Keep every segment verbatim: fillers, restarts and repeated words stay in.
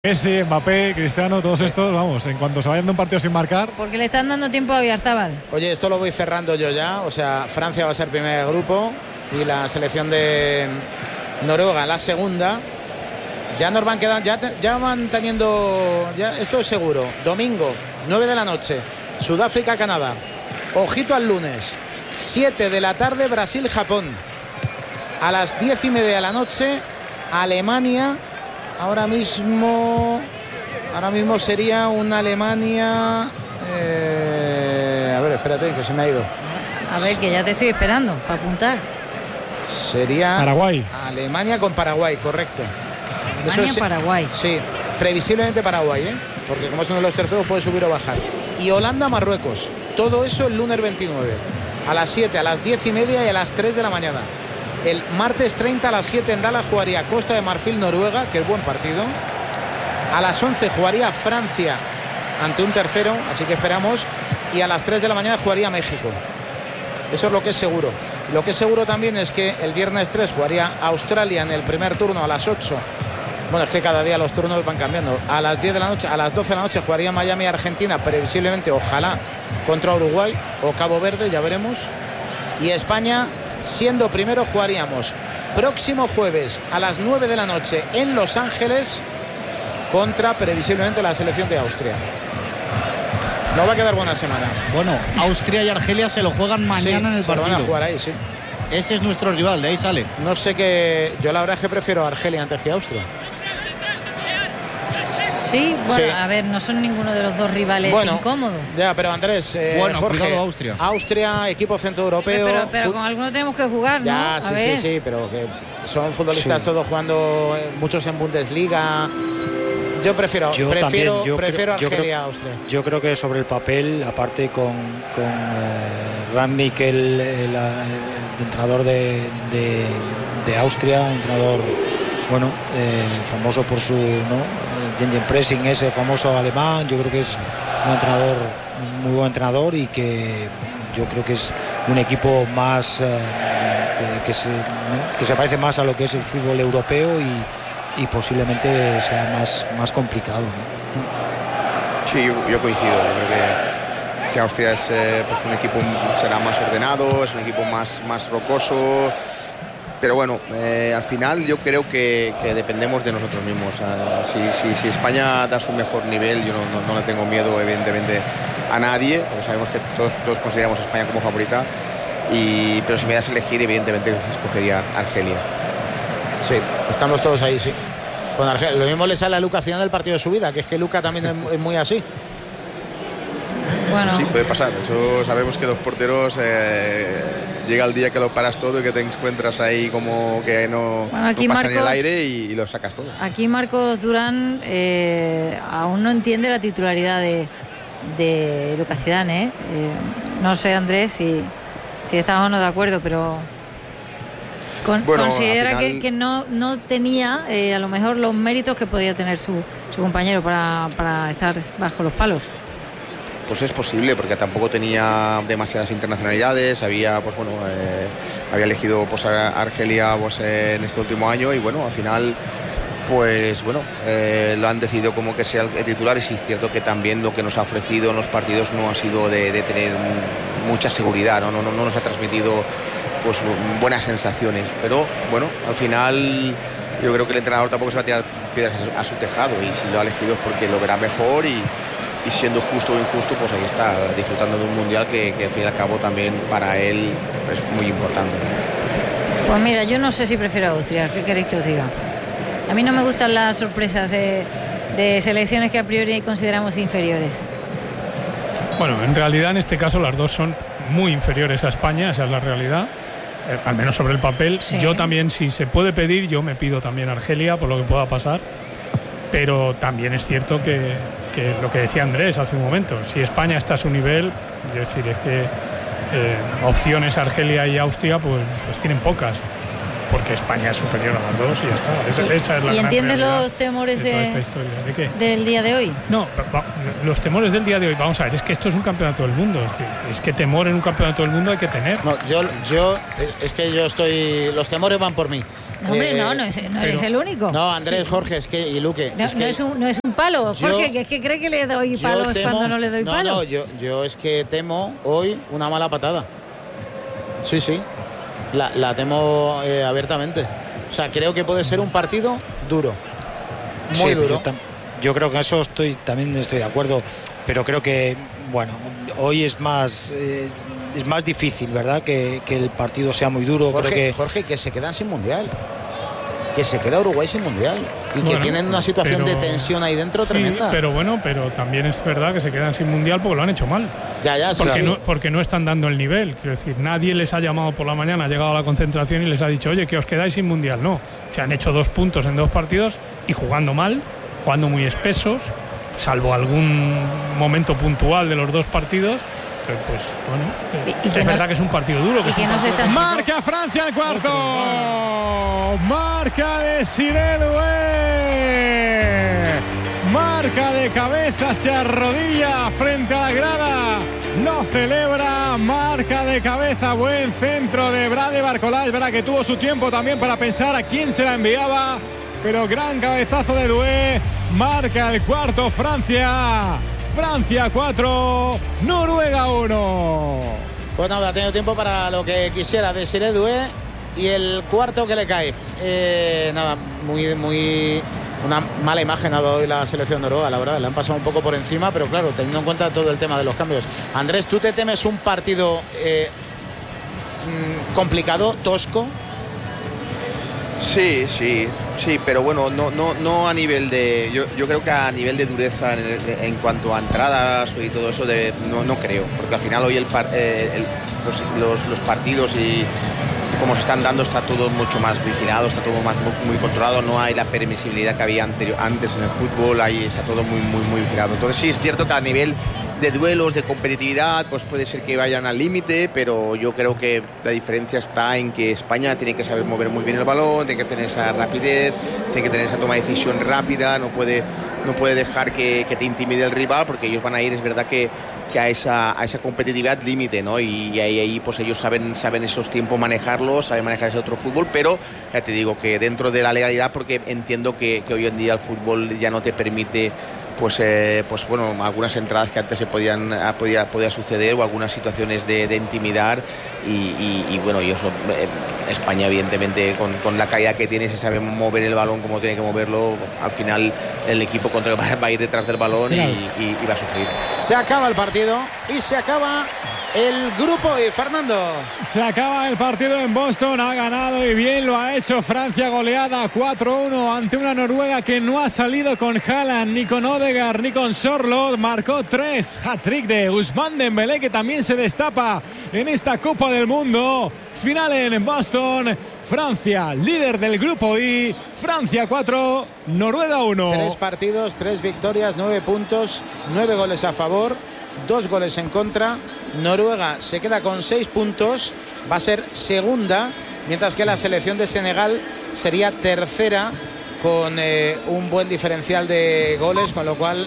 Messi, Mbappé, Cristiano, todos estos, vamos, en cuanto se vayan de un partido sin marcar. Porque le están dando tiempo a Oyarzabal. Oye, esto lo voy cerrando yo ya. O sea, Francia va a ser primer grupo y la selección de Noruega la segunda. Ya nos van quedando, ya, te, ya van teniendo, ya, esto es seguro. Domingo, nueve de la noche, Sudáfrica, Canadá. Ojito al lunes, siete de la tarde, Brasil, Japón. A las diez y media de la noche, Alemania. Ahora mismo, ahora mismo sería una Alemania. Eh, a ver, espérate, que se me ha ido. A ver, que ya te estoy esperando para apuntar. Sería Paraguay. Alemania con Paraguay, correcto. Alemania, Eso es, Paraguay. Sí, previsiblemente Paraguay, ¿eh? Porque como es uno de los terceros puede subir o bajar. Y Holanda, Marruecos. Todo eso el lunes veintinueve. A las siete, a las diez y media y a las tres de la mañana. El martes treinta a las siete en Dallas jugaría Costa de Marfil, Noruega, que es buen partido. A las once jugaría Francia ante un tercero, así que esperamos. Y a las tres de la mañana jugaría México. Eso es lo que es seguro. Lo que es seguro también es que el viernes tres jugaría Australia en el primer turno a las ocho. Bueno, es que cada día los turnos van cambiando. A las diez de la noche, a las doce de la noche jugaría Miami, Argentina, previsiblemente, ojalá, contra Uruguay o Cabo Verde, ya veremos. Y España, siendo primero, jugaríamos próximo jueves a las nueve de la noche en Los Ángeles contra previsiblemente la selección de Austria. No va a quedar buena semana. Bueno, Austria y Argelia se lo juegan mañana, sí, en el se partido. Lo van a jugar ahí, sí. Ese es nuestro rival, de ahí sale. No sé qué. Yo la verdad es que prefiero a Argelia antes que a Austria. Sí, bueno, sí. A ver, no son ninguno de los dos rivales bueno, incómodos. Ya, pero Andrés, eh, bueno, Jorge, cuidado, Austria. Austria, equipo centroeuropeo. Pero, pero fut... con alguno tenemos que jugar, ¿no? Ya, a sí, ver. sí, sí, pero que son futbolistas sí. todos jugando, muchos en Bundesliga. Yo prefiero, yo prefiero, también, yo prefiero creo, Argelia yo a Austria. Yo creo que sobre el papel, aparte con, con eh, Rangnick, el, el, el, el entrenador de, de, de Austria, un entrenador bueno, eh, famoso por su ¿no? Gegenpressing, ese famoso alemán. Yo creo que es un entrenador, un muy buen entrenador y que yo creo que es un equipo más eh, que, que, se, ¿no? que se parece más a lo que es el fútbol europeo y, y posiblemente sea más, más complicado, ¿no? Sí, yo, yo coincido. Yo creo que, que Austria es eh, pues un equipo, será más ordenado, es un equipo más, más rocoso. Pero bueno, eh, al final yo creo que, que dependemos de nosotros mismos. Uh, si, si, si España da su mejor nivel, yo no, no, no le tengo miedo evidentemente a nadie, porque sabemos que todos, todos consideramos a España como favorita. Y, pero si me das a elegir, evidentemente escogería Argelia. Sí, estamos todos ahí, sí. Con Argelia. Lo mismo le sale a Luca al final del partido de su vida, que es que Luca también es, es muy así. Bueno. Sí, puede pasar. Eso sabemos que los porteros eh, llega el día que lo paras todo y que te encuentras ahí como que no, bueno, aquí no pasa Marcos, en el aire y, y lo sacas todo. Aquí Marcos Durán eh, aún no entiende la titularidad de, de Lucas Zidane, ¿eh? Eh, no sé, Andrés, si, si estamos o no de acuerdo, pero con, bueno, considera final... que, que no, no tenía eh, a lo mejor los méritos que podía tener su, su compañero para, para estar bajo los palos. Pues es posible, porque tampoco tenía demasiadas internacionalidades, había pues bueno eh, había elegido pues a Argelia pues, eh, en este último año y bueno, al final pues bueno eh, lo han decidido como que sea el titular y sí es cierto que también lo que nos ha ofrecido en los partidos no ha sido de, de tener mucha seguridad, ¿no? No, no, no nos ha transmitido pues buenas sensaciones, pero bueno, al final yo creo que el entrenador tampoco se va a tirar piedras a su tejado y si lo ha elegido es porque lo verá mejor y y siendo justo o injusto, pues ahí está, disfrutando de un mundial que, que al fin y al cabo también para él es muy importante. Pues mira, yo no sé si prefiero a Austria, ¿qué queréis que os diga? A mí no me gustan las sorpresas de, de selecciones que a priori consideramos inferiores. Bueno, en realidad en este caso las dos son muy inferiores a España, esa es la realidad, eh, al menos sobre el papel. Sí. Yo también, si se puede pedir, yo me pido también a Argelia por lo que pueda pasar, pero también es cierto que que lo que decía Andrés hace un momento, si España está a su nivel, es decir, es que eh, opciones Argelia y Austria pues, pues tienen pocas. porque España es superior a las dos y ya está. Esa, ¿Y, esa es la ¿y gran entiendes realidad los temores de, de, toda esta historia. ¿De qué? del día de hoy? No, va, los temores del día de hoy, vamos a ver, es que esto es un campeonato del mundo. Es que, es que temor en un campeonato del mundo hay que tener. No, yo, yo, es que yo estoy. Los temores van por mí. No, hombre, Eh, no, no, es, no pero- eres el único. No, Andrés, Jorge, es que. Y Luque. No, es que no es un, no es un palo, yo- Jorge, que es que cree que le doy yo palos temo- cuando no le doy no, palos. No, yo, yo es que temo hoy una mala patada. Sí, sí. La, la temo eh, abiertamente. O sea, creo que puede ser un partido duro. Muy Sí, duro. Yo, tam- yo creo que en eso estoy, también estoy de acuerdo, pero creo que, bueno, hoy es más, eh, es más difícil, ¿verdad? Que, que el partido sea muy duro. Jorge, creo que Jorge, que se quedan sin mundial. Que se queda Uruguay sin mundial. Y que Bueno, tienen una situación pero- de tensión ahí dentro Sí, tremenda. pero bueno, pero también es verdad que se quedan sin mundial porque lo han hecho mal. ya, ya, sí, Porque, sí. no, porque no están dando el nivel. Quiero decir, nadie les ha llamado por la mañana, ha llegado a la concentración y les ha dicho, oye, que os quedáis sin mundial. No, se han hecho dos puntos en dos partidos y jugando mal, jugando muy espesos, salvo algún momento puntual de los dos partidos. Pero pues bueno, Y- y es que no- verdad que es un partido duro. Que y es que un no se partido está- complicado. Marca Francia el cuarto. Marca de Siredue. Marca de cabeza, se arrodilla frente a la grada. No celebra, marca de cabeza, buen centro de Brade Barcolá. Es verdad que tuvo su tiempo también para pensar a quién se la enviaba, pero gran cabezazo de Doué. Marca el cuarto Francia. Francia cuatro, Noruega uno. Pues nada, ha tenido tiempo para lo que quisiera de Siredue y el cuarto que le cae. Eh, nada, muy, muy. Una mala imagen ha dado hoy la selección noruega, la verdad. Le han pasado un poco por encima, pero claro, teniendo en cuenta todo el tema de los cambios. Andrés, ¿tú te temes un partido eh, mm, complicado, tosco? Sí, sí, sí, pero bueno, no, no, no a nivel de. Yo, yo creo que a nivel de dureza en, en cuanto a entradas y todo eso, de, no, no creo, porque al final hoy el, par- eh, el- los, los, los partidos y como se están dando está todo mucho más vigilado, está todo más muy, muy controlado, no hay la permisibilidad que había anterior, antes en el fútbol, ahí está todo muy, muy, muy vigilado. Entonces sí es cierto que a nivel de duelos, de competitividad, pues puede ser que vayan al límite, pero yo creo que la diferencia está en que España tiene que saber mover muy bien el balón, tiene que tener esa rapidez, tiene que tener esa toma de decisión rápida, no puede, no puede dejar que, que te intimide el rival, porque ellos van a ir, es verdad que, que a, esa, a esa competitividad límite, ¿no? Y, y ahí, ahí pues ellos saben, saben esos tiempos manejarlos, saben manejar ese otro fútbol, pero ya te digo que dentro de la legalidad, porque entiendo que, que hoy en día el fútbol ya no te permite pues, eh, pues bueno, algunas entradas que antes se podían podía, podía suceder o algunas situaciones de, de intimidar y, y, y bueno, y eso eh, España evidentemente con, con la calidad que tiene, si sabe mover el balón como tiene que moverlo, al final el equipo contra va a ir detrás del balón Claro. y, y, y va a sufrir. Se acaba el partido y se acaba el grupo y Fernando. Se acaba el partido en Boston, ha ganado y bien lo ha hecho Francia, goleada cuatro uno ante una Noruega que no ha salido con Haaland, ni con Odegaard, ni con Sorloth. Marcó tres, hat-trick de Ousmane Dembélé, que también se destapa en esta Copa del Mundo. Final en Boston, Francia, líder del grupo I, Francia cuatro, Noruega uno. Tres partidos, tres victorias, nueve puntos, nueve goles a favor, dos goles en contra. Noruega se queda con seis puntos, va a ser segunda, mientras que la selección de Senegal sería tercera con eh, un buen diferencial de goles, con lo cual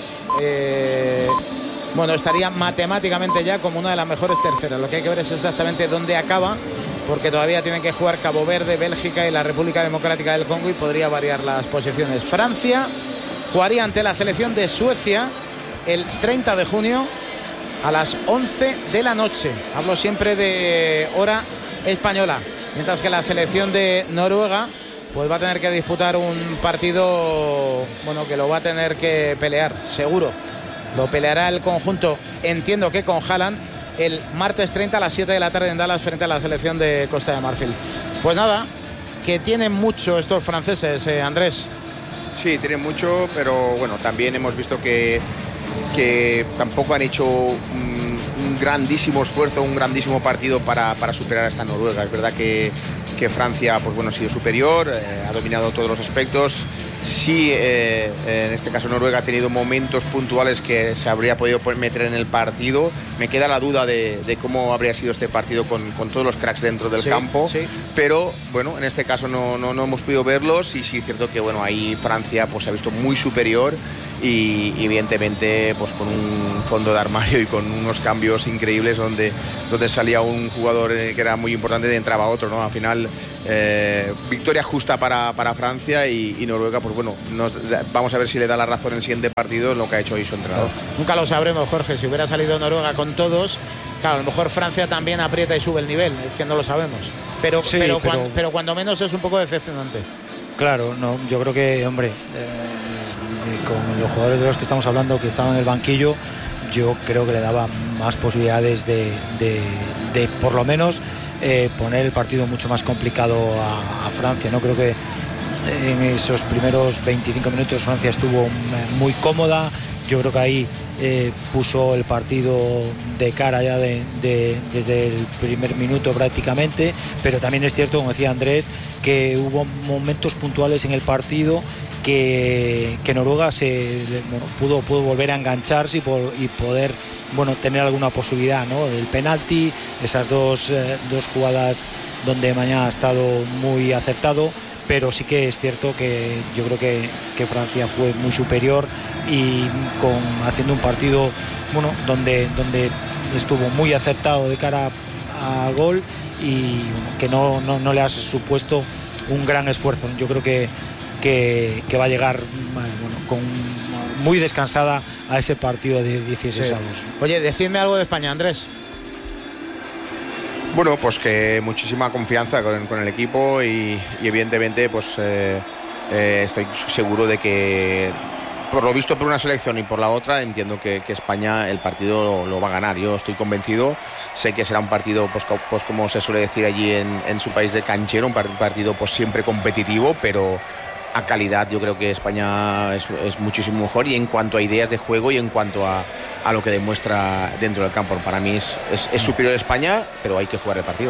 eh, bueno, estaría matemáticamente ya como una de las mejores terceras. Lo que hay que ver es exactamente dónde acaba, porque todavía tienen que jugar Cabo Verde, Bélgica y la República Democrática del Congo y podría variar las posiciones. Francia jugaría ante la selección de Suecia el treinta de junio a las once de la noche. Hablo siempre de hora española. Mientras que la selección de Noruega pues va a tener que disputar un partido, bueno, que lo va a tener que pelear, seguro. Lo peleará el conjunto, entiendo que con Haaland, el martes treinta a las siete de la tarde en Dallas frente a la selección de Costa de Marfil. Pues nada, que tienen mucho estos franceses, eh, Andrés. Sí, tienen mucho, pero bueno, también hemos visto que, que tampoco han hecho un, un grandísimo esfuerzo, un grandísimo partido para, para superar a esta Noruega. Es verdad que, que Francia pues bueno, ha sido superior, eh, ha dominado todos los aspectos sí, eh, en este caso Noruega ha tenido momentos puntuales que se habría podido meter en el partido. Me queda la duda de, de cómo habría sido este partido con, con todos los cracks dentro del sí, campo, sí. pero bueno, en este caso no, no, no hemos podido verlos y sí es cierto que bueno, ahí Francia pues se ha visto muy superior y evidentemente pues con un fondo de armario y con unos cambios increíbles donde, donde salía un jugador que era muy importante y entraba otro, ¿no? Al final eh, victoria justa para, para Francia y, y Noruega pues bueno, nos, vamos a ver si le da la razón en el siguiente partido en lo que ha hecho hoy su entrenador. Nunca lo sabremos, Jorge, si hubiera salido Noruega con todos, claro, a lo mejor Francia también aprieta y sube el nivel, es que no lo sabemos, pero, sí, pero, pero... Cuando, pero cuando menos es un poco decepcionante. Claro, no, yo creo que, hombre, eh, con los jugadores de los que estamos hablando que estaban en el banquillo, yo creo que le daba más posibilidades de, de, de por lo menos eh, poner el partido mucho más complicado a, a Francia. No creo que en esos primeros veinticinco minutos Francia estuvo muy cómoda. Yo creo que ahí eh, puso el partido de cara ya de, de, desde el primer minuto prácticamente, pero también es cierto, como decía Andrés, que hubo momentos puntuales en el partido que, que Noruega se bueno, pudo, pudo volver a engancharse y, por, y poder bueno, tener alguna posibilidad, ¿no? El penalti, esas dos, eh, dos jugadas donde mañana ha estado muy acertado, pero sí que es cierto que yo creo que, que Francia fue muy superior y con, haciendo un partido bueno, donde, donde estuvo muy acertado de cara a, a gol y que no, no, no le ha supuesto un gran esfuerzo. Yo creo que, que, que va a llegar bueno, con, muy descansada a ese partido de dieciséis sí. avos. Oye, decidme algo de España, Andrés. Bueno, pues que muchísima confianza con, con el equipo y, y evidentemente pues eh, eh, estoy seguro de que por lo visto por una selección y por la otra entiendo que, que España el partido lo, lo va a ganar. Yo estoy convencido, sé que será un partido pues, pues como se suele decir allí en, en su país de canchero, un partido pues siempre competitivo, pero a calidad yo creo que España es, es muchísimo mejor y en cuanto a ideas de juego y en cuanto a, a lo que demuestra dentro del campo. Para mí es, es, es superior a España, pero hay que jugar el partido.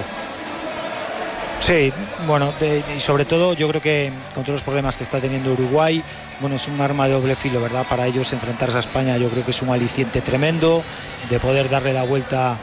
Sí, bueno, de, y sobre todo yo creo que con todos los problemas que está teniendo Uruguay, bueno, es un arma de doble filo, ¿verdad? Para ellos enfrentarse a España yo creo que es un aliciente tremendo de poder darle la vuelta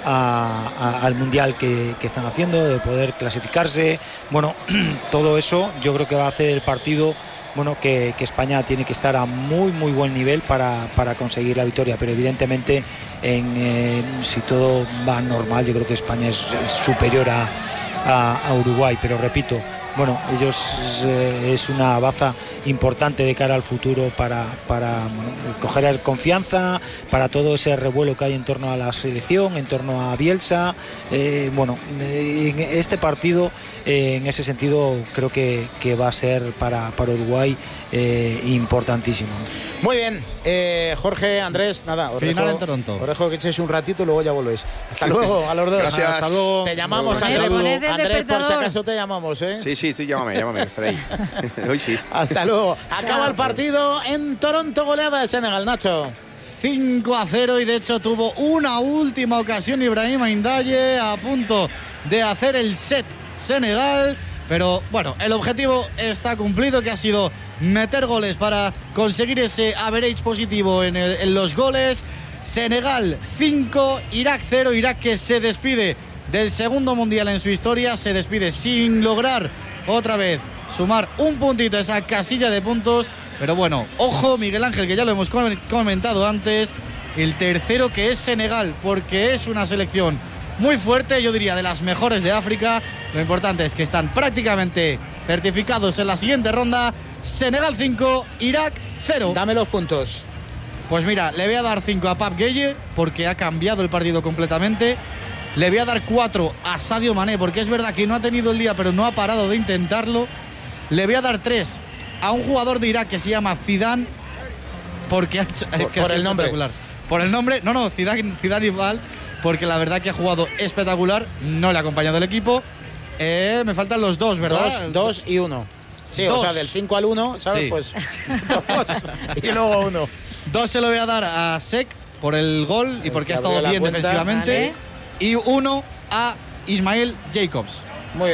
A, a, al mundial que, que están haciendo, de poder clasificarse. Bueno, todo eso yo creo que va a hacer el partido bueno, que, que España tiene que estar a muy muy buen nivel para, para conseguir la victoria, pero evidentemente en, eh, si todo va normal yo creo que España es, es superior a, a, a Uruguay, pero repito, bueno, ellos eh, es una baza importante de cara al futuro para, para coger confianza, para todo ese revuelo que hay en torno a la selección, en torno a Bielsa. Eh, bueno, en este partido, eh, en ese sentido, creo que, que va a ser para, para Uruguay eh, importantísimo. Muy bien, eh, Jorge, Andrés, nada, os final dejo, en Toronto. Os dejo que echéis un ratito y luego ya volvéis. Hasta luego a los dos. Gracias. Hasta luego. Te llamamos, Andrés. Andrés, por si acaso te llamamos, ¿eh? Sí, sí, tú llámame, llámame, estaré ahí. Hoy sí. Hasta luego. Acaba el partido en Toronto, goleada de Senegal, Nacho. cinco a cero y de hecho tuvo una última ocasión Ibrahima Indaye a punto de hacer el set Senegal, pero bueno, el objetivo está cumplido, que ha sido meter goles para conseguir ese average positivo en, el, en los goles. Senegal cinco, Irak cero, Irak que se despide del segundo mundial en su historia, se despide sin lograr otra vez sumar un puntito a esa casilla de puntos. Pero bueno, ojo Miguel Ángel, que ya lo hemos comentado antes, el tercero que es Senegal, porque es una selección muy fuerte, yo diría de las mejores de África. Lo importante es que están prácticamente certificados en la siguiente ronda. Senegal cinco, Irak cero. Dame los puntos. Pues mira, le voy a dar cinco a Pape Gueye porque ha cambiado el partido completamente. Le voy a dar cuatro a Sadio Mané porque es verdad que no ha tenido el día, pero no ha parado de intentarlo. Le voy a dar tres a un jugador de Irak que se llama Zidane porque ha hecho, por, que por el nombre. Por el nombre, no, no, Zidane, Zidane Iqbal, porque la verdad que ha jugado espectacular, no le ha acompañado el equipo. Eh, me faltan los dos, ¿verdad? Dos, dos y uno. Sí, dos. O sea, del cinco al uno, ¿sabes? Sí. Pues dos y luego uno. Dos se lo voy a dar a Sek por el gol y porque ha estado bien cuenta, defensivamente. Vale. Y uno a Ismael Jacobs. Muy bien.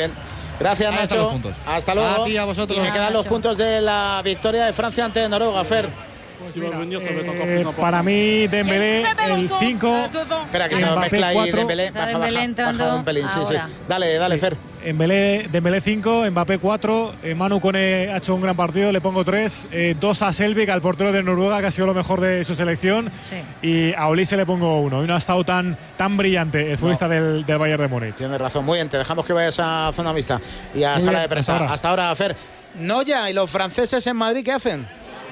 Gracias, Ahí están Nacho. los puntos. Hasta luego. A ti, a vosotros. Y me quedan los Nacho. puntos de la victoria de Francia ante Noruega, Fer. Eh, para mí, Dembélé, el cinco. Espera, que se nos Mbappé mezcla ahí cuatro. Dembélé. Está Baja, Dembélé baja, entrando baja un pelín, sí, sí. ahora. Dale, dale, Fer. Dembélé, Dembélé cinco, Mbappé cuatro, eh, Manu Kone ha hecho un gran partido, le pongo tres, eh, dos a Selvik, al portero de Noruega, que ha sido lo mejor de su selección, Sí. y a Olise le pongo uno. Y no ha estado tan, tan brillante el futbolista del, del Bayern de Múnich. Tienes razón, muy bien. Te dejamos que vayas a zona mixta y a Muy sala bien, de prensa. hasta ahora. Hasta ahora, Fer. Noya, ¿y los franceses en Madrid qué hacen?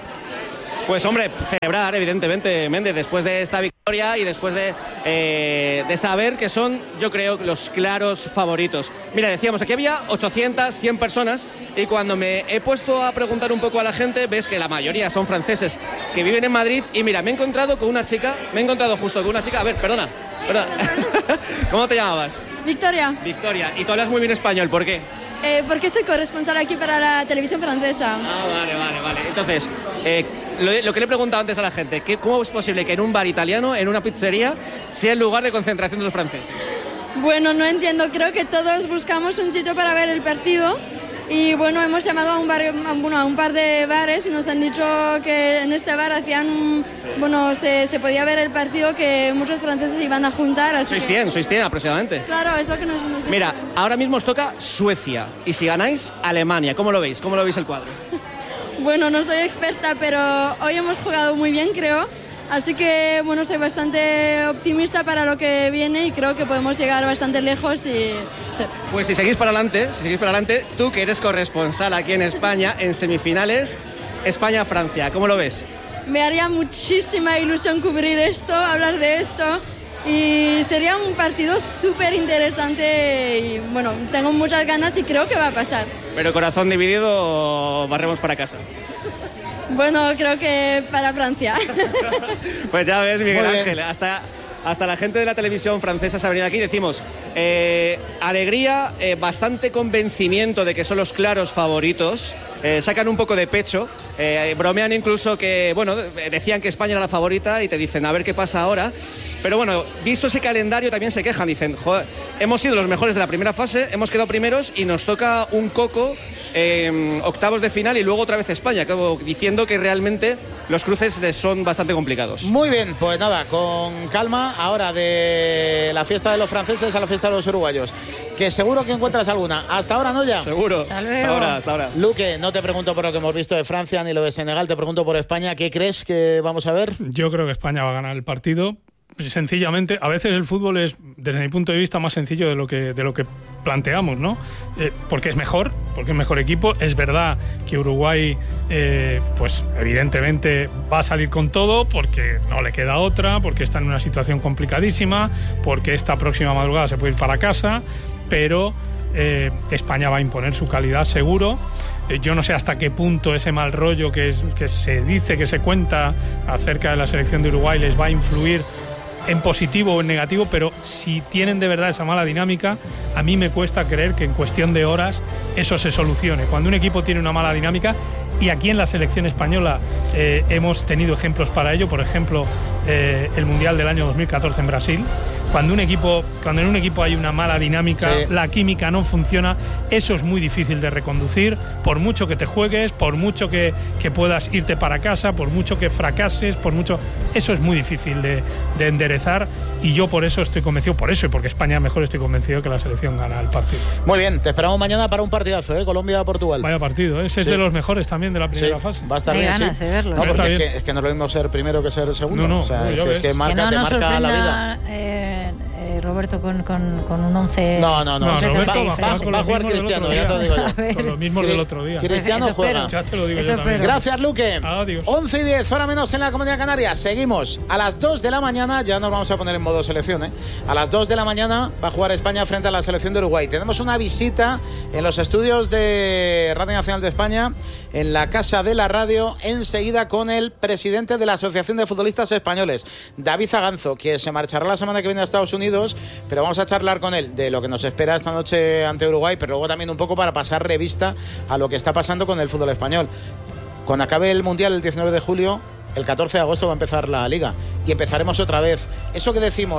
Pues hombre, celebrar evidentemente, Méndez, después de esta victoria y después de, eh, de saber que son, yo creo, los claros favoritos. Mira, decíamos, aquí había ochocientas, cien personas y cuando me he puesto a preguntar un poco a la gente, ves que la mayoría son franceses que viven en Madrid y mira, me he encontrado con una chica, me he encontrado justo con una chica, a ver, perdona, perdona. ¿Cómo te llamabas? Victoria, Victoria, y tú hablas muy bien español, ¿por qué? eh, porque soy corresponsal aquí para la televisión francesa. Ah, vale, vale, vale. Entonces, eh, lo, lo que le he preguntado antes a la gente, ¿qué, ¿cómo es posible que en un bar italiano, en una pizzería, sea el lugar de concentración de los franceses? Bueno, no entiendo, creo que todos buscamos un sitio para ver el partido y bueno, hemos llamado a un, bar, a, bueno, a un par de bares y nos han dicho que en este bar hacían, un, bueno, se, se podía ver el partido, que muchos franceses iban a juntar. Así Sois que, cien, sois cien aproximadamente. Claro, es lo que nos, nos Mira, ahora mismo os toca Suecia y si ganáis, Alemania. ¿Cómo lo veis? ¿Cómo lo veis el cuadro? Bueno, no soy experta, pero hoy hemos jugado muy bien, creo. Así que, bueno, soy bastante optimista para lo que viene y creo que podemos llegar bastante lejos y... Sí. Pues si seguís para adelante, si seguís para adelante, tú que eres corresponsal aquí en España, en semifinales, España-Francia, ¿cómo lo ves? Me haría muchísima ilusión cubrir esto, hablar de esto y sería un partido súper interesante y, bueno, tengo muchas ganas y creo que va a pasar. Pero corazón dividido, barremos para casa. Bueno, creo que para Francia. Pues ya ves, Miguel Muy bien. Ángel, hasta, hasta la gente de la televisión francesa se ha venido aquí y decimos, eh, alegría, eh, bastante convencimiento de que son los claros favoritos, eh, sacan un poco de pecho, eh, bromean incluso que, bueno, decían que España era la favorita y te dicen, a ver qué pasa ahora. Pero bueno, visto ese calendario también se quejan, dicen, joder, hemos sido los mejores de la primera fase, hemos quedado primeros y nos toca un coco, eh, octavos de final y luego otra vez España, como diciendo que realmente los cruces son bastante complicados. Muy bien, pues nada, con calma, ahora de la fiesta de los franceses a la fiesta de los uruguayos, que seguro que encuentras alguna. Hasta ahora, Noya. Seguro. Hasta luego. Hasta ahora, hasta ahora. Luque, no te pregunto por lo que hemos visto de Francia ni lo de Senegal, te pregunto por España. ¿Qué crees que vamos a ver? Yo creo que España va a ganar el partido. Sencillamente, a veces el fútbol es, desde mi punto de vista, más sencillo de lo que, de lo que planteamos, ¿no? Eh, porque es mejor, porque es mejor equipo. Es verdad que Uruguay, eh, pues evidentemente va a salir con todo, porque no le queda otra, porque está en una situación complicadísima, porque esta próxima madrugada se puede ir para casa, pero eh, España va a imponer su calidad seguro. Eh, yo no sé hasta qué punto ese mal rollo que, es, que se dice, que se cuenta acerca de la selección de Uruguay les va a influir en positivo o en negativo, pero si tienen de verdad esa mala dinámica, a mí me cuesta creer que en cuestión de horas eso se solucione. Cuando un equipo tiene una mala dinámica, y aquí en la selección española eh, hemos tenido ejemplos para ello, por ejemplo, eh, el Mundial del año dos mil catorce en Brasil, cuando un equipo, cuando en un equipo hay una mala dinámica, sí, la química no funciona, eso es muy difícil de reconducir, por mucho que te juegues, por mucho que, que puedas irte para casa, por mucho que fracases, por mucho, eso es muy difícil de, de enderezar, y yo por eso estoy convencido, por eso y porque España mejor, estoy convencido que la selección gana el partido. Muy bien, te esperamos mañana para un partidazo, ¿eh? Colombia-Portugal. Vaya partido, ¿eh? Ese Sí. es de los mejores también de la primera Sí, fase. va a estar Hay bien, ganas sí. de verlo. No, Está porque es bien. que, es que no es lo mismo ser primero que ser segundo. No, no, o sea, no, es, ya es ves. que Que marca, no te nos marca la vida. sorprenda eh, eh, Roberto con, con, con un once. No, no, no. No, completamente Roberto va, diferente. va- con va a los jugar mismos del Cristiano, otro ya te lo día. digo yo. A ver. Con los mismos del otro día. Cristiano Eso juega. espero. Ya te lo digo Eso yo también. espero. Gracias, Luque. Adiós. once y diez, hora menos en la Comunidad Canaria. Seguimos a las dos de la mañana. Ya nos vamos a poner en modo selección, ¿eh? A las dos de la mañana va a jugar España frente a la selección de Uruguay. Tenemos una visita en los estudios de Radio Nacional de España, en la Casa de la Radio, enseguida con el presidente de la Asociación de Futbolistas Españoles, David Zaganzo, que se marchará la semana que viene a Estados Unidos, pero vamos a charlar con él de lo que nos espera esta noche ante Uruguay, pero luego también un poco para pasar revista a lo que está pasando con el fútbol español. Cuando acabe el Mundial el diecinueve de julio, el catorce de agosto va a empezar la Liga y empezaremos otra vez. Eso que decimos,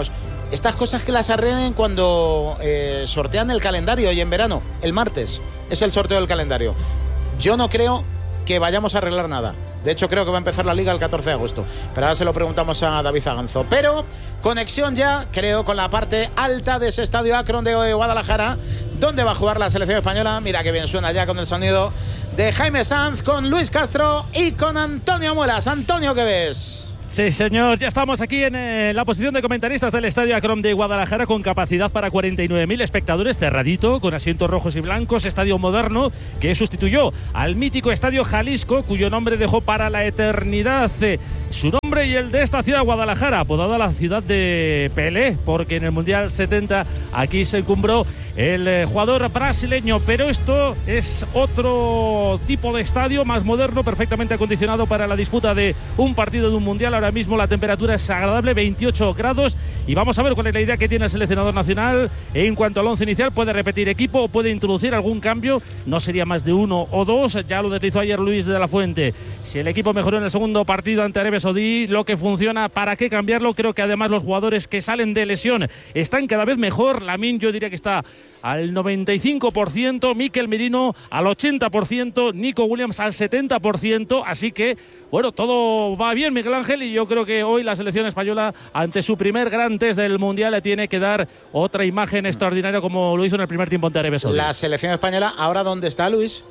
estas cosas que las arreglen cuando eh, sortean el calendario y en verano, el martes, es el sorteo del calendario. Yo no creo que vayamos a arreglar nada. De hecho, creo que va a empezar la Liga el catorce de agosto. Pero ahora se lo preguntamos a David Zaganzo. Pero conexión ya, creo, con la parte alta de ese estadio Akron de Guadalajara, donde va a jugar la selección española. Mira qué bien suena ya con el sonido de Jaime Sanz, con Luis Castro y con Antonio Muelas. Antonio, ¿qué ves? Sí, señor, ya estamos aquí en eh, la posición de comentaristas del Estadio Akron de Guadalajara, con capacidad para cuarenta y nueve mil espectadores, cerradito, con asientos rojos y blancos, estadio moderno que sustituyó al mítico Estadio Jalisco, cuyo nombre dejó para la eternidad eh, su nombre y el de esta ciudad, Guadalajara, apodada la ciudad de Pelé, porque en el Mundial setenta aquí se encumbró el eh, jugador brasileño. Pero esto es otro tipo de estadio, más moderno, perfectamente acondicionado para la disputa de un partido de un Mundial. Ahora mismo la temperatura es agradable, veintiocho grados, y vamos a ver cuál es la idea que tiene el seleccionador nacional en cuanto al once inicial. Puede repetir equipo o puede introducir algún cambio, no sería más de uno o dos, ya lo deslizó ayer Luis de la Fuente. Si el equipo mejoró en el segundo partido ante Arabia Saudí, lo que funciona, ¿para qué cambiarlo? Creo que además los jugadores que salen de lesión están cada vez mejor. Lamine, yo diría que está al noventa y cinco por ciento, Mikel Merino al ochenta por ciento, Nico Williams al setenta por ciento, así que bueno, todo va bien, Miguel Ángel, y yo creo que hoy la selección española, ante su primer gran test del Mundial, le tiene que dar otra imagen extraordinaria como lo hizo en el primer tiempo ante Arabia Saudí. La selección española, ¿ahora dónde está, Luis?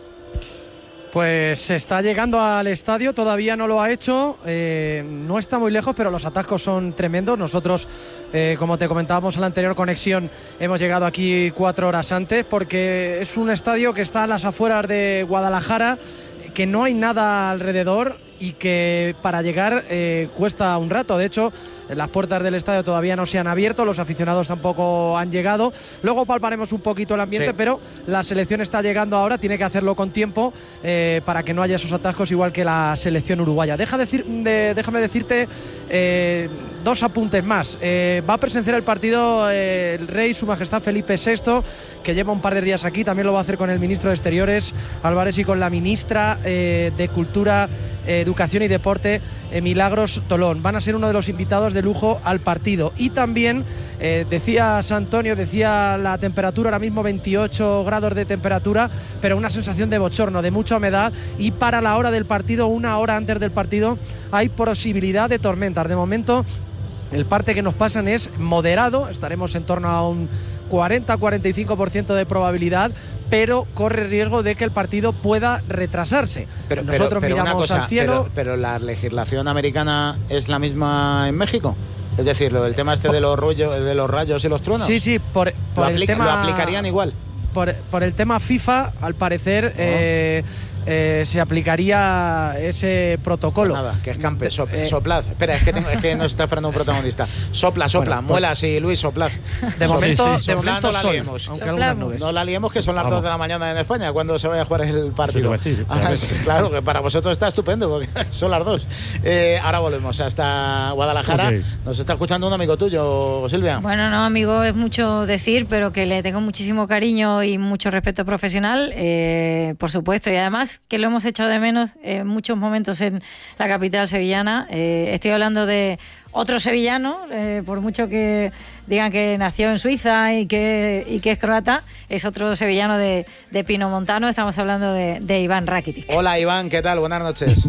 Pues está llegando al estadio, todavía no lo ha hecho, eh, no está muy lejos, pero los atascos son tremendos. Nosotros, eh, como te comentábamos en la anterior conexión, hemos llegado aquí cuatro horas antes, porque es un estadio que está a las afueras de Guadalajara, que no hay nada alrededor y que para llegar eh, cuesta un rato. De hecho, las puertas del estadio todavía no se han abierto, los aficionados tampoco han llegado. Luego palparemos un poquito el ambiente, sí, pero la selección está llegando ahora, tiene que hacerlo con tiempo eh, para que no haya esos atascos, igual que la selección uruguaya. Deja decir, de, déjame decirte eh, dos apuntes más. Eh, va a presenciar el partido eh, el rey, su majestad Felipe sexto, que lleva un par de días aquí. También lo va a hacer con el ministro de Exteriores, Álvarez, y con la ministra eh, de Cultura, eh, Educación y Deporte, eh, Milagros Tolón. Van a ser uno de los invitados de lujo al partido. Y también eh, decía San Antonio, decía la temperatura, ahora mismo veintiocho grados de temperatura, pero una sensación de bochorno, de mucha humedad, y para la hora del partido, una hora antes del partido, hay posibilidad de tormentas. De momento el parte que nos pasan es moderado, estaremos en torno a un cuarenta a cuarenta y cinco por ciento de probabilidad, pero corre riesgo de que el partido pueda retrasarse. Pero, Nosotros pero, pero miramos cosa, al cielo. Pero, pero la legislación americana es la misma en México. Es decir, lo, el tema este de los, rollo, de los rayos y los truenos. Sí, sí, por, por lo, el aplica, tema, lo aplicarían igual. Por, por el tema FIFA, al parecer, oh. eh, eh, se aplicaría ese protocolo. Pues nada, que escampe, sopla, eh, soplad. Espera, es que, tengo, es que nos está esperando un protagonista. Sopla, sopla, bueno, pues, Muelas y Luis, soplad. De momento, sí, sí. de momento no la sol, liemos. Aunque algunas nubes. No la liemos, que son las dos de la mañana en España, cuando se vaya a jugar el partido. Sí, sí, ahora, sí, claro, que para vosotros está estupendo, porque son las dos. Eh, ahora volvemos hasta Guadalajara. Okay. Nos está escuchando un amigo tuyo, Silvia. Bueno, no, amigo, es mucho decir, pero que le tengo muchísimo cariño y mucho respeto profesional, eh, por supuesto, y además que lo hemos echado de menos en muchos momentos en la capital sevillana. Eh, estoy hablando de otro sevillano, eh, por mucho que digan que nació en Suiza y que, y que es croata, es otro sevillano de, de Pinomontano. Estamos hablando de, de Iván Rakitic. Hola Iván, ¿qué tal? Buenas noches.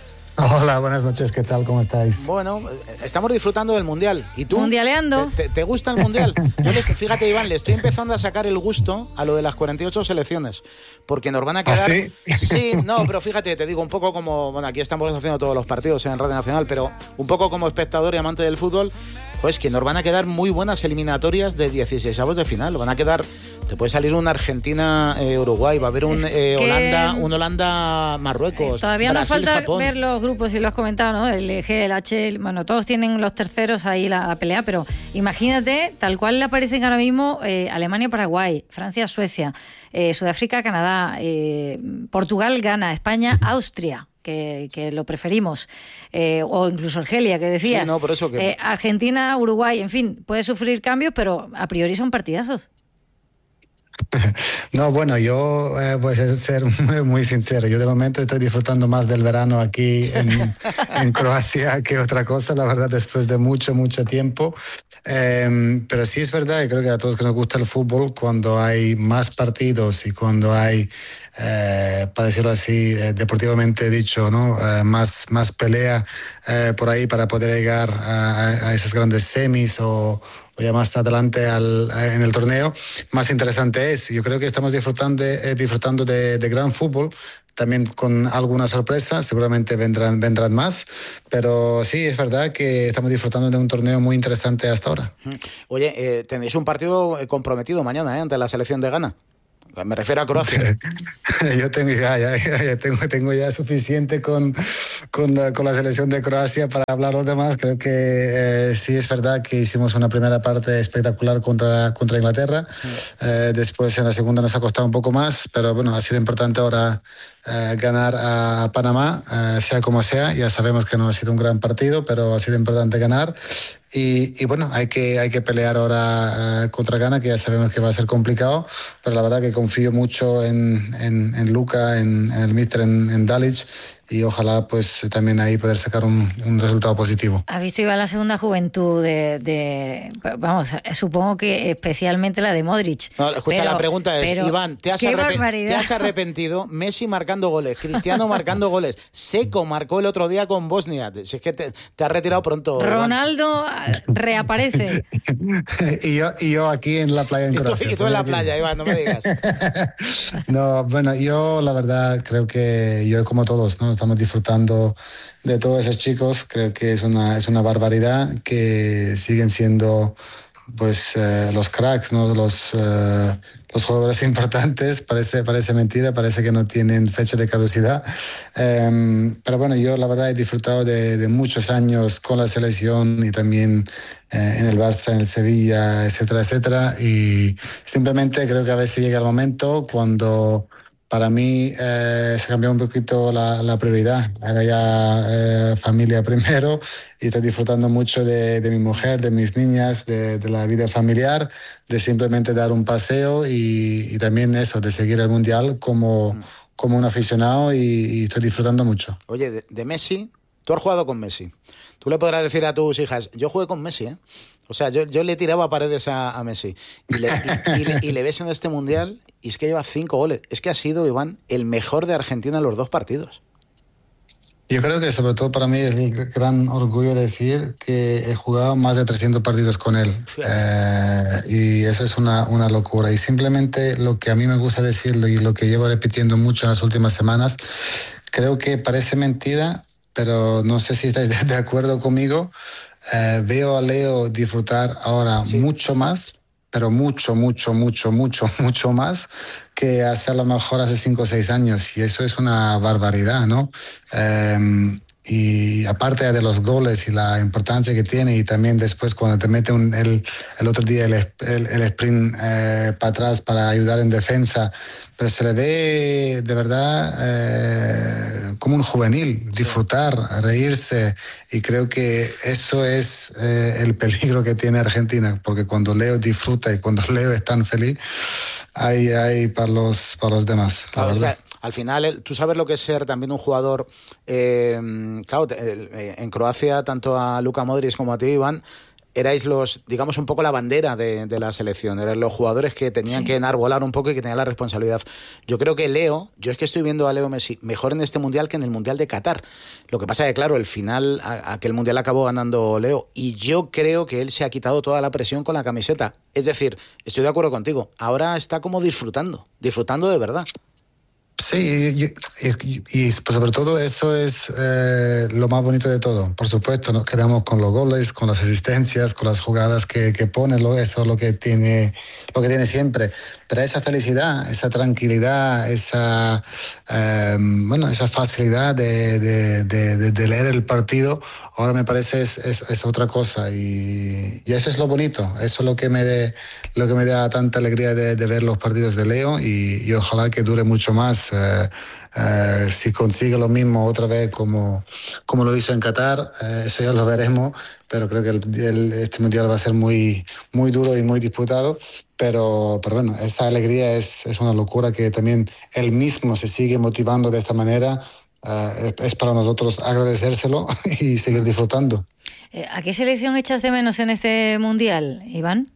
Hola, buenas noches, ¿qué tal? ¿Cómo estáis? Bueno, estamos disfrutando del Mundial. ¿Y tú? Mundialeando. ¿Te, te, te gusta el Mundial? Yo les, fíjate, Iván, le estoy empezando a sacar el gusto a lo de las cuarenta y ocho selecciones, porque nos van a quedar... ¿Ah, sí? Sí, no, pero fíjate, te digo, un poco como... Bueno, aquí estamos haciendo todos los partidos en Radio Nacional, pero un poco como espectador y amante del fútbol, pues que nos van a quedar muy buenas eliminatorias de dieciseisavos de final. Van a quedar... Te puede salir una Argentina-Uruguay, eh, va a haber un eh, Holanda, un Holanda-Marruecos, todavía nos falta Japón. Ver los grupos, y lo has comentado, ¿no? El G, el H, el, bueno, todos tienen los terceros ahí la, la pelea, pero imagínate, tal cual le aparecen ahora mismo eh, Alemania-Paraguay, Francia-Suecia, eh, Sudáfrica-Canadá, eh, Portugal-Ghana, España-Austria. Que, que lo preferimos, eh, o incluso Argelia, que decías, sí, no, por eso que... eh, Argentina, Uruguay, en fin, puede sufrir cambios, pero a priori son partidazos. No, bueno, yo eh, voy a ser muy, muy sincero. Yo de momento estoy disfrutando más del verano aquí en, en Croacia que otra cosa, la verdad, después de mucho, mucho tiempo. Eh, pero sí es verdad, y creo que a todos que nos gusta el fútbol, cuando hay más partidos y cuando hay, eh, para decirlo así, eh, deportivamente dicho, ¿no? Eh, más, más pelea eh, por ahí para poder llegar a, a esas grandes semis o, o ya más adelante al, en el torneo, más interesante es. Yo creo que estamos disfrutando de, eh, disfrutando de, de gran fútbol, también con alguna sorpresa, seguramente vendrán, vendrán más, pero sí, es verdad que estamos disfrutando de un torneo muy interesante hasta ahora. Oye, eh, tenéis un partido comprometido mañana, ¿eh? Ante la selección de Ghana. Me refiero a Croacia. Yo tengo ya, ya, ya tengo, tengo ya suficiente con, con, la, con la selección de Croacia para hablar los demás. Creo que eh, sí es verdad que hicimos una primera parte espectacular contra, contra Inglaterra. Sí. Eh, después en la segunda nos ha costado un poco más, pero bueno, ha sido importante ahora eh, ganar a Panamá, eh, sea como sea. Ya sabemos que no ha sido un gran partido, pero ha sido importante ganar. Y, y bueno, hay que, hay que pelear ahora uh, contra Ghana, que ya sabemos que va a ser complicado, pero la verdad que confío mucho en, en, en Luka, en, en el míster, en, en Dalic, y ojalá pues también ahí poder sacar un, un resultado positivo. ¿Has visto, Iván, la segunda juventud de, de vamos, supongo que especialmente la de Modric? No, escucha, pero, la pregunta es, pero, Iván, ¿te has, arrepen- ¿te has arrepentido? Messi marcando goles, Cristiano marcando goles, Seco marcó el otro día con Bosnia. Si es que te, te has retirado pronto. Ronaldo Iván. reaparece. y, yo, y yo aquí en la playa en Croacia. Y tú, y tú en la playa, Iván, no me digas. No, bueno, yo la verdad creo que yo como todos, ¿no? Estamos disfrutando de todos esos chicos. Creo que es una, es una barbaridad que siguen siendo pues eh, los cracks, ¿no? Los, eh, los jugadores importantes. Parece, parece mentira, parece que no tienen fecha de caducidad. Eh, pero bueno, yo la verdad he disfrutado de, de muchos años con la selección y también eh, en el Barça, en el Sevilla, etcétera, etcétera. Y simplemente creo que a veces llega el momento cuando para mí eh, se cambió un poquito la, la prioridad. Era ya eh, familia primero y estoy disfrutando mucho de, de mi mujer, de mis niñas, de, de la vida familiar, de simplemente dar un paseo y, y también eso, de seguir el Mundial como, como un aficionado y, y estoy disfrutando mucho. Oye, de, de Messi, tú has jugado con Messi. Tú le podrás decir a tus hijas, yo jugué con Messi, ¿eh? O sea, yo, yo le tiraba paredes a, a Messi. Y le, y, y, le, y le ves en este Mundial y es que lleva cinco goles. Es que ha sido, Iván, el mejor de Argentina en los dos partidos. Yo creo que sobre todo para mí es el gran orgullo decir que he jugado más de trescientos partidos con él. Eh, y eso es una, una locura. Y simplemente lo que a mí me gusta decirlo y lo que llevo repitiendo mucho en las últimas semanas, creo que parece mentira, pero no sé si estáis de acuerdo conmigo. Eh, veo a Leo disfrutar ahora sí. mucho más, pero mucho, mucho, mucho, mucho, mucho más que hace a lo mejor hace cinco o seis años. Y eso es una barbaridad, ¿no? Eh, y aparte de los goles y la importancia que tiene, y también después cuando te mete un, el, el otro día el, el, el sprint eh, para atrás para ayudar en defensa, pero se le ve de verdad eh, como un juvenil, disfrutar, reírse, y creo que eso es eh, el peligro que tiene Argentina, porque cuando Leo disfruta y cuando Leo es tan feliz, hay, hay para, los, para los demás. Claro, es que al final, tú sabes lo que es ser también un jugador, eh, claro, en Croacia, tanto a Luka Modric como a ti, Iván, erais los, digamos, un poco la bandera de, de la selección. Eran los jugadores que tenían sí. que enarbolar un poco y que tenían la responsabilidad. Yo creo que Leo, yo es que estoy viendo a Leo Messi mejor en este Mundial que en el Mundial de Qatar. Lo que pasa es que, claro, el final, a, aquel Mundial acabó ganando Leo, y yo creo que él se ha quitado toda la presión con la camiseta. Es decir, estoy de acuerdo contigo, ahora está como disfrutando, disfrutando de verdad. Sí, y, y, y sobre todo eso es eh, lo más bonito de todo. Por supuesto, nos quedamos con los goles, con las asistencias, con las jugadas que, que pone, eso es lo que tiene, lo que tiene siempre. Pero esa felicidad, esa tranquilidad, esa eh, bueno, esa facilidad de, de, de, de leer el partido, ahora me parece es, es, es otra cosa, y, y eso es lo bonito. Eso es lo que me de, lo que me da tanta alegría de, de ver los partidos de Leo, y, y ojalá que dure mucho más. Eh, eh, si consigue lo mismo otra vez como, como lo hizo en Qatar, eh, eso ya lo veremos, pero creo que el, el, este Mundial va a ser muy, muy duro y muy disputado, pero, pero bueno, esa alegría es, es una locura, que también él mismo se sigue motivando de esta manera. Uh, es para nosotros agradecérselo y seguir disfrutando. ¿A qué selección echas de menos en este Mundial, Iván?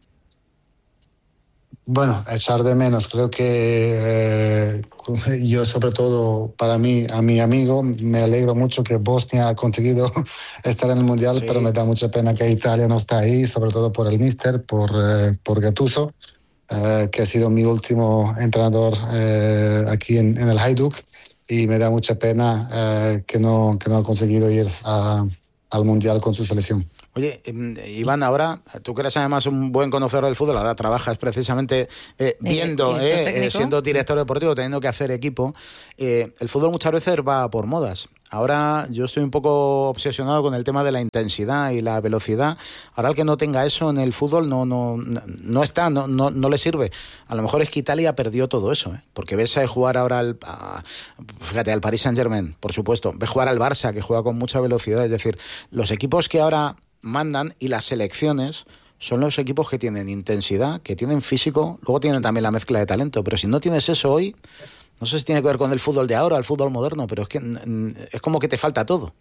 Bueno, echar de menos, creo que eh, yo sobre todo para mí, a mi amigo, me alegro mucho que Bosnia ha conseguido estar en el Mundial, sí. Pero me da mucha pena que Italia no está ahí, sobre todo por el míster, por, eh, por Gattuso, eh, que ha sido mi último entrenador eh, aquí en, en el Hajduk, y me da mucha pena eh, que, no, que no ha conseguido ir a, al Mundial con su selección. Oye, Iván, ahora, tú que eres además un buen conocedor del fútbol, ahora trabajas precisamente eh, viendo, eh, eh, siendo director deportivo, teniendo que hacer equipo. Eh, el fútbol muchas veces va por modas. Ahora yo estoy un poco obsesionado con el tema de la intensidad y la velocidad. Ahora el que no tenga eso en el fútbol no, no, no está, no, no, no le sirve. A lo mejor es que Italia perdió todo eso, ¿eh? Porque ves a jugar ahora al, a, fíjate, al Paris Saint-Germain, por supuesto. Ves jugar al Barça, que juega con mucha velocidad. Es decir, los equipos que ahora mandan y las selecciones son los equipos que tienen intensidad, que tienen físico, luego tienen también la mezcla de talento, pero si no tienes eso hoy, no sé si tiene que ver con el fútbol de ahora, el fútbol moderno, pero es que es como que te falta todo.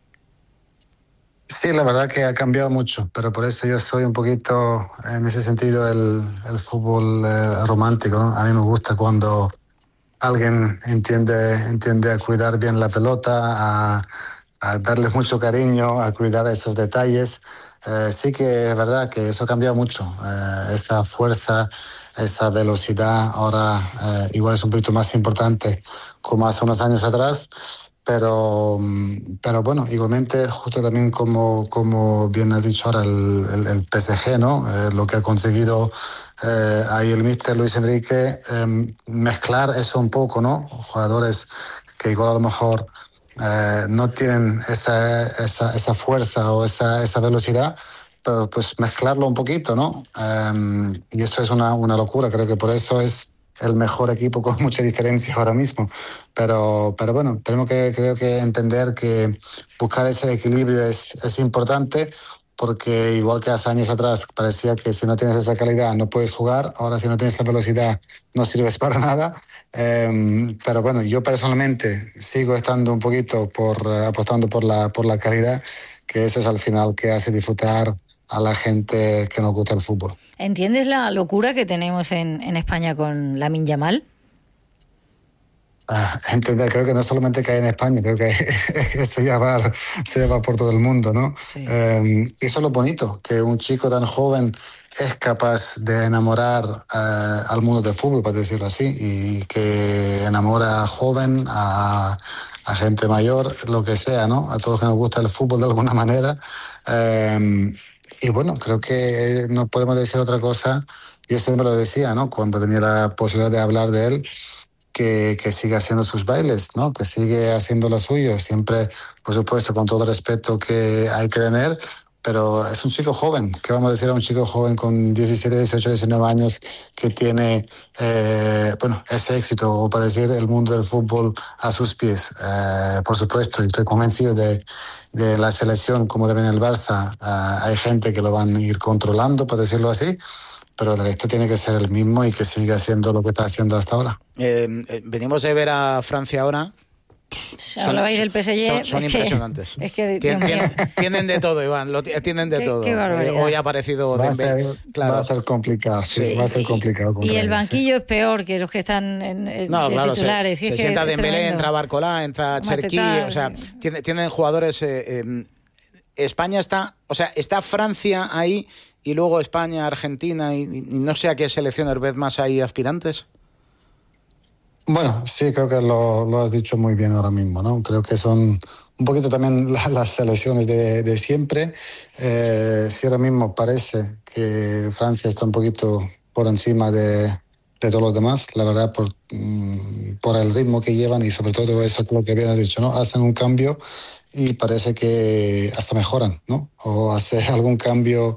Sí, la verdad que ha cambiado mucho, pero por eso yo soy un poquito, en ese sentido, el, el fútbol eh, romántico, ¿no? A mí me gusta cuando alguien entiende, entiende a cuidar bien la pelota, a, a darle mucho cariño, a cuidar esos detalles. Eh, sí que es verdad que eso ha cambiado mucho. Eh, esa fuerza, esa velocidad ahora eh, igual es un poquito más importante como hace unos años atrás, pero, pero bueno, igualmente justo también como, como bien has dicho ahora el, el, el P S G, ¿no? Eh, lo que ha conseguido eh, ahí el míster Luis Enrique, eh, mezclar eso un poco, ¿no? Jugadores que igual a lo mejor Eh, no tienen esa, esa, esa fuerza o esa, esa velocidad, pero pues mezclarlo un poquito, ¿no? Um, y eso es una, una locura, creo que por eso es el mejor equipo con mucha diferencia ahora mismo. Pero, pero bueno, tenemos que, creo que entender que buscar ese equilibrio es, es importante, porque igual que hace años atrás parecía que si no tienes esa calidad no puedes jugar, ahora si no tienes esa velocidad no sirves para nada. Eh, pero bueno, yo personalmente sigo estando un poquito por uh, apostando por la, por la calidad, que eso es al final que hace disfrutar a la gente que nos gusta el fútbol. ¿Entiendes la locura que tenemos en, en España con Lamine Yamal? Ah, entender, creo que no solamente que hay en España, creo que eso ya va, se va por todo el mundo, ¿no? Sí. Eh, y eso es lo bonito, que un chico tan joven es capaz de enamorar eh, al mundo del fútbol, para decirlo así, y que enamora a joven, a, a gente mayor, lo que sea, ¿no? A todos que nos gusta el fútbol de alguna manera. Eh, y bueno, creo que no podemos decir otra cosa. Yo siempre lo decía, ¿no? Cuando tenía la posibilidad de hablar de él, Que, que sigue haciendo sus bailes, ¿no? Que sigue haciendo lo suyo, siempre, por supuesto, con todo el respeto que hay que tener, pero es un chico joven. ¿Qué vamos a decir a un chico joven con diecisiete, dieciocho, diecinueve años que tiene, eh, bueno, ese éxito, o para decir, el mundo del fútbol a sus pies? Eh, por supuesto, y estoy convencido de, de la selección, como también el Barça, eh, hay gente que lo van a ir controlando, para decirlo así, pero el resto tiene que ser el mismo y que siga haciendo lo que está haciendo hasta ahora. Eh, eh, venimos de ver a Francia ahora. Hablabais del P S G. Son, son es impresionantes. Que, es que, Tien, tienen, tienen de todo, Iván, lo tienen de es todo. Que eh, hoy ha aparecido va Dembélé. A ser, claro. Va a ser complicado, sí, sí. va a ser complicado. Y el banquillo sí. es peor que los que están en, en no, claro, titulares. Se, es se que sienta es Dembélé, tremendo. entra Barcolá, entra Cherki, o sea, sí. tienen, tienen jugadores... Eh, eh, España está... O sea, está Francia ahí y luego España, Argentina y, y no sé a qué selecciones ves más ahí aspirantes. Bueno, sí, creo que lo, lo has dicho muy bien ahora mismo, ¿no? Creo que son un poquito también la, las selecciones de, de siempre. Eh, sí, ahora mismo parece que Francia está un poquito por encima de, de todos los demás, la verdad, por, por el ritmo que llevan y sobre todo eso que lo que bien has dicho, ¿no? Hacen un cambio y parece que hasta mejoran, ¿no? O hace algún cambio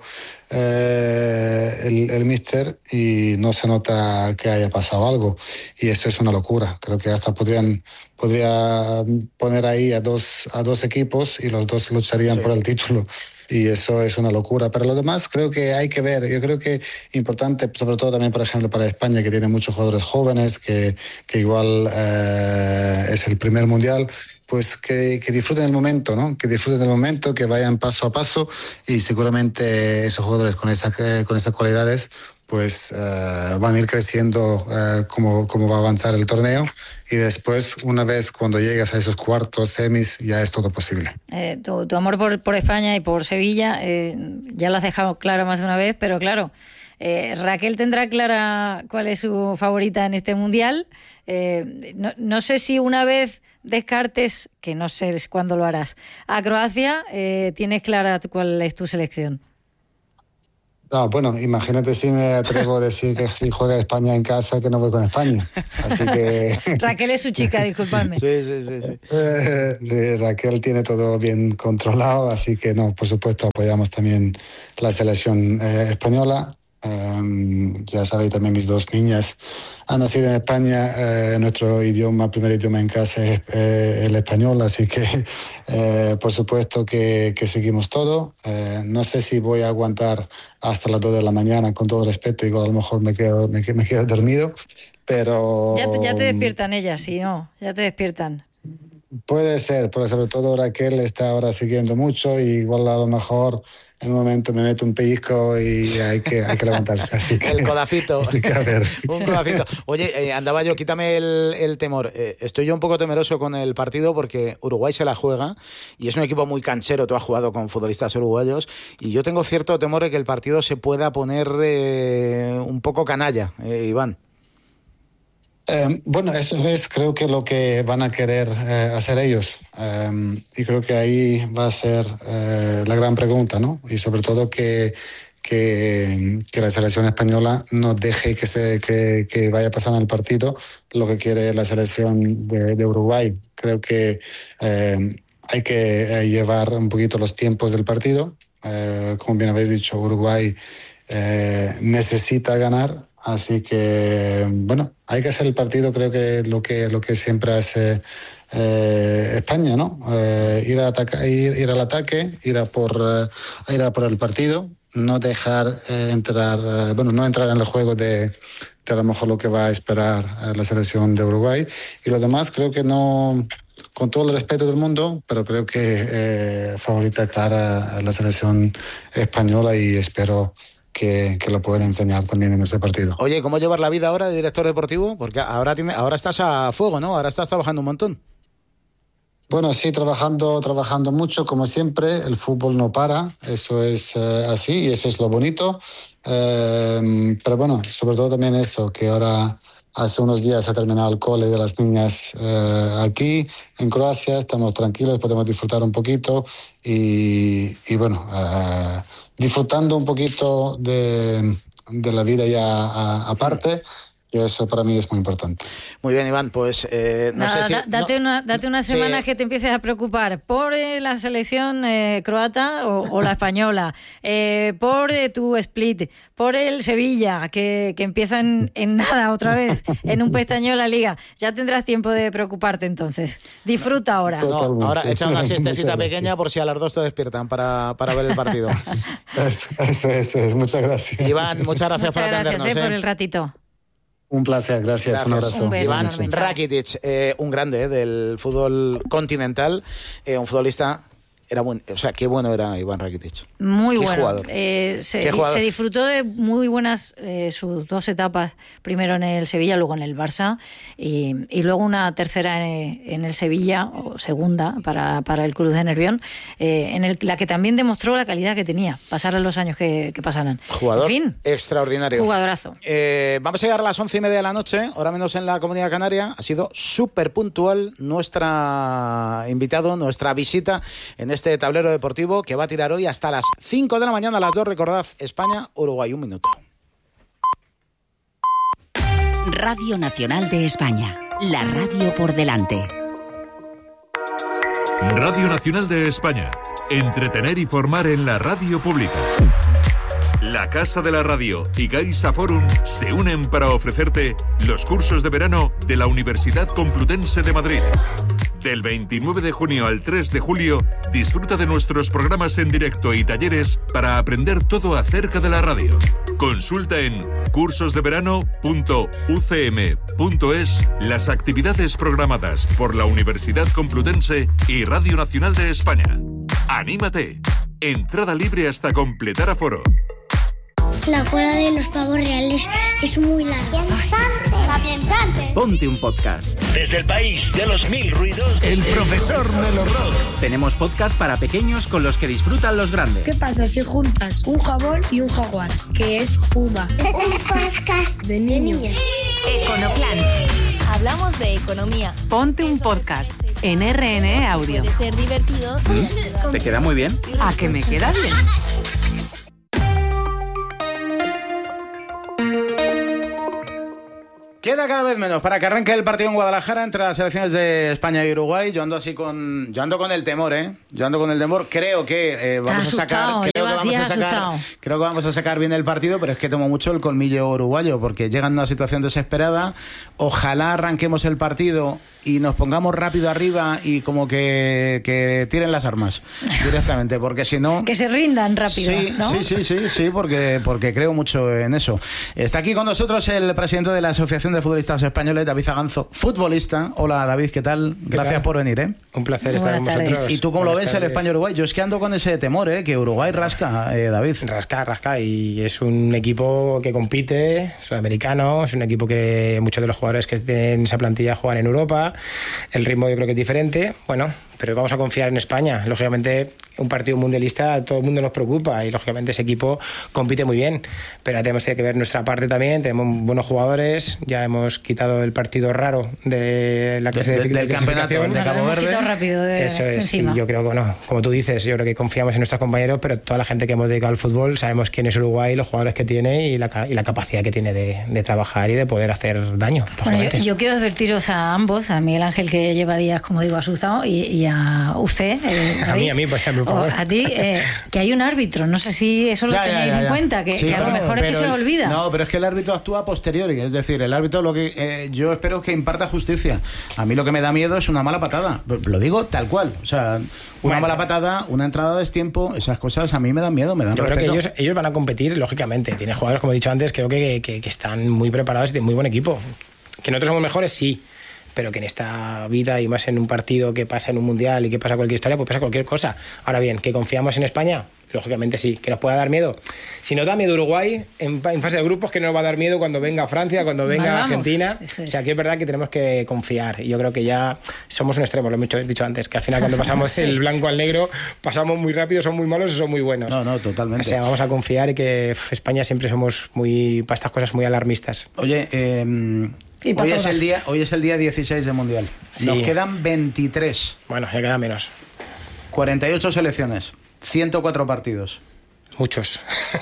eh, el, el míster y no se nota que haya pasado algo. Y eso es una locura. Creo que hasta podrían podría poner ahí a dos, a dos equipos y los dos lucharían sí. por el título. Y eso es una locura. Pero lo demás creo que hay que ver. Yo creo que importante, sobre todo también, por ejemplo, para España, que tiene muchos jugadores jóvenes, que que, que igual eh, es el primer mundial, pues que, que disfruten el momento, ¿no? Que disfruten del momento, que vayan paso a paso y seguramente esos jugadores con, esa, con esas cualidades pues uh, van a ir creciendo uh, como, como va a avanzar el torneo y después, una vez cuando llegas a esos cuartos, semis, ya es todo posible. Eh, tu, tu amor por, por España y por Sevilla eh, ya lo has dejado claro más de una vez, pero claro, eh, Raquel tendrá clara cuál es su favorita en este Mundial. Eh, no, no sé si una vez descartes, que no sé cuándo lo harás, a Croacia, eh, ¿tienes clara cuál es tu selección? No, bueno, imagínate si me atrevo a decir que si juega España en casa, que no voy con España. Así que... Raquel es su chica, disculpadme. Sí, sí, sí. sí. Eh, Raquel tiene todo bien controlado, así que no, por supuesto apoyamos también la selección eh, española. Um, ya sabéis, también mis dos niñas han nacido en España. Eh, nuestro idioma, primer idioma en casa es eh, el español, así que eh, por supuesto que, que seguimos todo. Eh, no sé si voy a aguantar hasta las dos de la mañana, con todo respeto, igual a lo mejor me quedo, me, me quedo dormido, pero... Ya te, ya te despiertan ellas, sí, no, ya te despiertan. Puede ser, pero sobre todo Raquel está ahora siguiendo mucho y igual a lo mejor en un momento me meto un pellizco y hay que, hay que levantarse. Así que, el codacito. Así que a ver. Un codacito. Oye, eh, andaba yo, quítame el, el temor. Eh, estoy yo un poco temeroso con el partido porque Uruguay se la juega y es un equipo muy canchero. Tú has jugado con futbolistas uruguayos y yo tengo cierto temor de que el partido se pueda poner eh, un poco canalla, eh, Iván. Eh, bueno, eso es creo que lo que van a querer eh, hacer ellos eh, y creo que ahí va a ser eh, la gran pregunta, ¿no? Y sobre todo que, que, que la selección española no deje que, se, que, que vaya pasando el partido lo que quiere la selección de, de Uruguay. Creo que eh, hay que eh, llevar un poquito los tiempos del partido. Eh, como bien habéis dicho, Uruguay eh, necesita ganar. Así que, bueno, hay que hacer el partido, creo que lo que, lo que siempre hace eh, España, ¿no? Eh, ir, a ataca, ir, ir al ataque, ir a por, eh, ir a por el partido, no dejar eh, entrar, eh, bueno, no entrar en el juego de, de a lo mejor lo que va a esperar eh, la selección de Uruguay. Y lo demás creo que no, con todo el respeto del mundo, pero creo que eh, favorita clara a la selección española y espero Que, que lo pueden enseñar también en ese partido. Oye, ¿cómo llevar la vida ahora de director deportivo? Porque ahora, tiene, ahora estás a fuego, ¿no? Ahora estás trabajando un montón. Bueno, sí, trabajando, trabajando mucho, como siempre. El fútbol no para, eso es eh, así y eso es lo bonito. Eh, pero bueno, sobre todo también eso, que ahora hace unos días ha terminado el cole de las niñas eh, aquí en Croacia, estamos tranquilos, podemos disfrutar un poquito y, y bueno... Eh, disfrutando un poquito de, de la vida ya aparte, y eso para mí es muy importante. Muy bien, Iván, pues eh, no Nada, sé si... da, date, no, una, date unas semanas sí. que te empieces a preocupar por eh, la selección eh, croata o, o la española, eh, por eh, tu split, por el Sevilla, que, que empieza en, en nada otra vez, en un pestañeo la liga. Ya tendrás tiempo de preocuparte entonces. Disfruta ahora. No, ahora echa una siestecita pequeña por si a las dos te despiertan para, para ver el partido. Eso, eso, eso es. Muchas gracias. Iván, muchas gracias muchas por gracias, atendernos. Eh, eh. por el ratito. Un placer, gracias, gracias. Un abrazo. Un beso, Iván enorme, Rakitic, eh, un grande eh, del fútbol continental, eh, un futbolista... Era buen, o sea, qué bueno era Iván Rakitic. Muy qué bueno. Jugador. Eh, se, qué jugador. se disfrutó de muy buenas eh, sus dos etapas, primero en el Sevilla, luego en el Barça, y, y luego una tercera en, en el Sevilla, o segunda para, para el Club de Nervión, eh, en el, la que también demostró la calidad que tenía, pasaran los años que, que pasaran. Jugador en fin, extraordinario. Jugadorazo. Eh, vamos a llegar a las once y media de la noche, ahora menos en la Comunidad Canaria. Ha sido súper puntual nuestra invitado, nuestra visita en este tablero deportivo que va a tirar hoy hasta las cinco de la mañana, a las dos, recordad, España, Uruguay, un minuto. Radio Nacional de España, la radio por delante. Radio Nacional de España, entretener y formar en la radio pública. La Casa de la Radio y Gaisa Forum se unen para ofrecerte los cursos de verano de la Universidad Complutense de Madrid. Del veintinueve de junio al tres de julio, disfruta de nuestros programas en directo y talleres para aprender todo acerca de la radio. Consulta en cursos de verano punto u c m punto es las actividades programadas por la Universidad Complutense y Radio Nacional de España. ¡Anímate! Entrada libre hasta completar aforo. La cola de los pavos reales es muy larga. ¡Piensante! Ponte un podcast. Desde el país de los mil ruidos, El profesor Melo Rock. Tenemos podcast para pequeños con los que disfrutan los grandes. ¿Qué pasa si juntas un jabón y un jaguar? Que es Puma. Un podcast de niños. Econoplan. Hablamos de economía. Ponte un podcast en R N E Audio. Puede ser divertido. ¿Te queda muy bien? ¿A que me queda bien? Queda cada vez menos para que arranque el partido en Guadalajara entre las selecciones de España y Uruguay. Yo ando así con, yo ando con el temor, ¿eh? Yo ando con el temor. Creo que eh, vamos a sacar, creo que vamos a sacar, creo que vamos a sacar bien el partido, pero es que tomo mucho el colmillo uruguayo porque llegan a una situación desesperada. Ojalá arranquemos el partido y nos pongamos rápido arriba y como que, que tiren las armas directamente, porque si no... Que se rindan rápido, sí, ¿no? Sí, sí, sí, sí, porque, porque creo mucho en eso. Está aquí con nosotros el presidente de la Asociación de Futbolistas Españoles, David Zaganzo, futbolista. Hola, David, ¿qué tal? Gracias por venir, ¿eh? Un placer estar con vosotros. ¿Y tú cómo Buenas lo ves tardes. el España-Uruguay? Yo es que ando con ese temor, ¿eh? Que Uruguay rasca, eh, David. Rasca, rasca, y es un equipo que compite, sudamericano, es un equipo que muchos de los jugadores que tienen esa plantilla juegan en Europa. El ritmo yo creo que es diferente, bueno, pero vamos a confiar en España. Lógicamente, un partido mundialista a todo el mundo nos preocupa y lógicamente ese equipo compite muy bien, pero tenemos que ver nuestra parte también. Tenemos buenos jugadores, ya hemos quitado el partido raro de la clase de, de, de del campeonato de Cabo Verde. Rápido de Eso es, encima. Y yo creo que bueno, como tú dices, yo creo que confiamos en nuestros compañeros, pero toda la gente que hemos dedicado al fútbol sabemos quién es Uruguay, los jugadores que tiene y la, y la capacidad que tiene de, de trabajar y de poder hacer daño. Bueno, yo, yo quiero advertiros a ambos, a Miguel Ángel, que lleva días, como digo, asustado, y, y a usted, eh, David, a mí, a mí, por ejemplo, por favor. a ti, eh, que hay un árbitro. No sé si eso lo Ya, tenéis ya, ya, en ya. cuenta, que, Sí, que a lo pero- mejor es que pero se el- olvida. No, pero es que el árbitro actúa a posteriori. Es decir, el árbitro lo que eh, yo espero que imparta justicia. A mí lo que me da miedo es una mala patada. Lo digo tal cual. O sea, una Bueno. mala patada, una entrada de destiempo, esas cosas a mí me dan miedo, me dan Yo creo que respeto. ellos, ellos van a competir, lógicamente. Tiene jugadores, como he dicho antes, creo que, que, que están muy preparados y de muy buen equipo. Que nosotros somos mejores, sí. Pero que en esta vida y más en un partido que pasa en un mundial y que pasa cualquier historia, pues pasa cualquier cosa. Ahora bien, ¿que confiamos en España? Lógicamente sí. ¿Que nos pueda dar miedo? Si nos da miedo Uruguay, en, en fase de grupos, que no nos va a dar miedo cuando venga Francia, cuando venga Vale, vamos. Argentina. Eso es. O sea, que es verdad que tenemos que confiar. Y yo creo que ya somos un extremo, lo hemos dicho antes, que al final cuando pasamos Sí. el blanco al negro, pasamos muy rápido, son muy malos o son muy buenos. No, no, totalmente. O sea, vamos a confiar y que uf, España siempre somos muy, para estas cosas, muy alarmistas. Oye, eh, Y pa' hoy, es todas. el día, hoy es el día dieciséis del Mundial. Sí. Nos quedan veintitrés. Bueno, ya queda menos. cuarenta y ocho selecciones, ciento cuatro partidos. Muchos.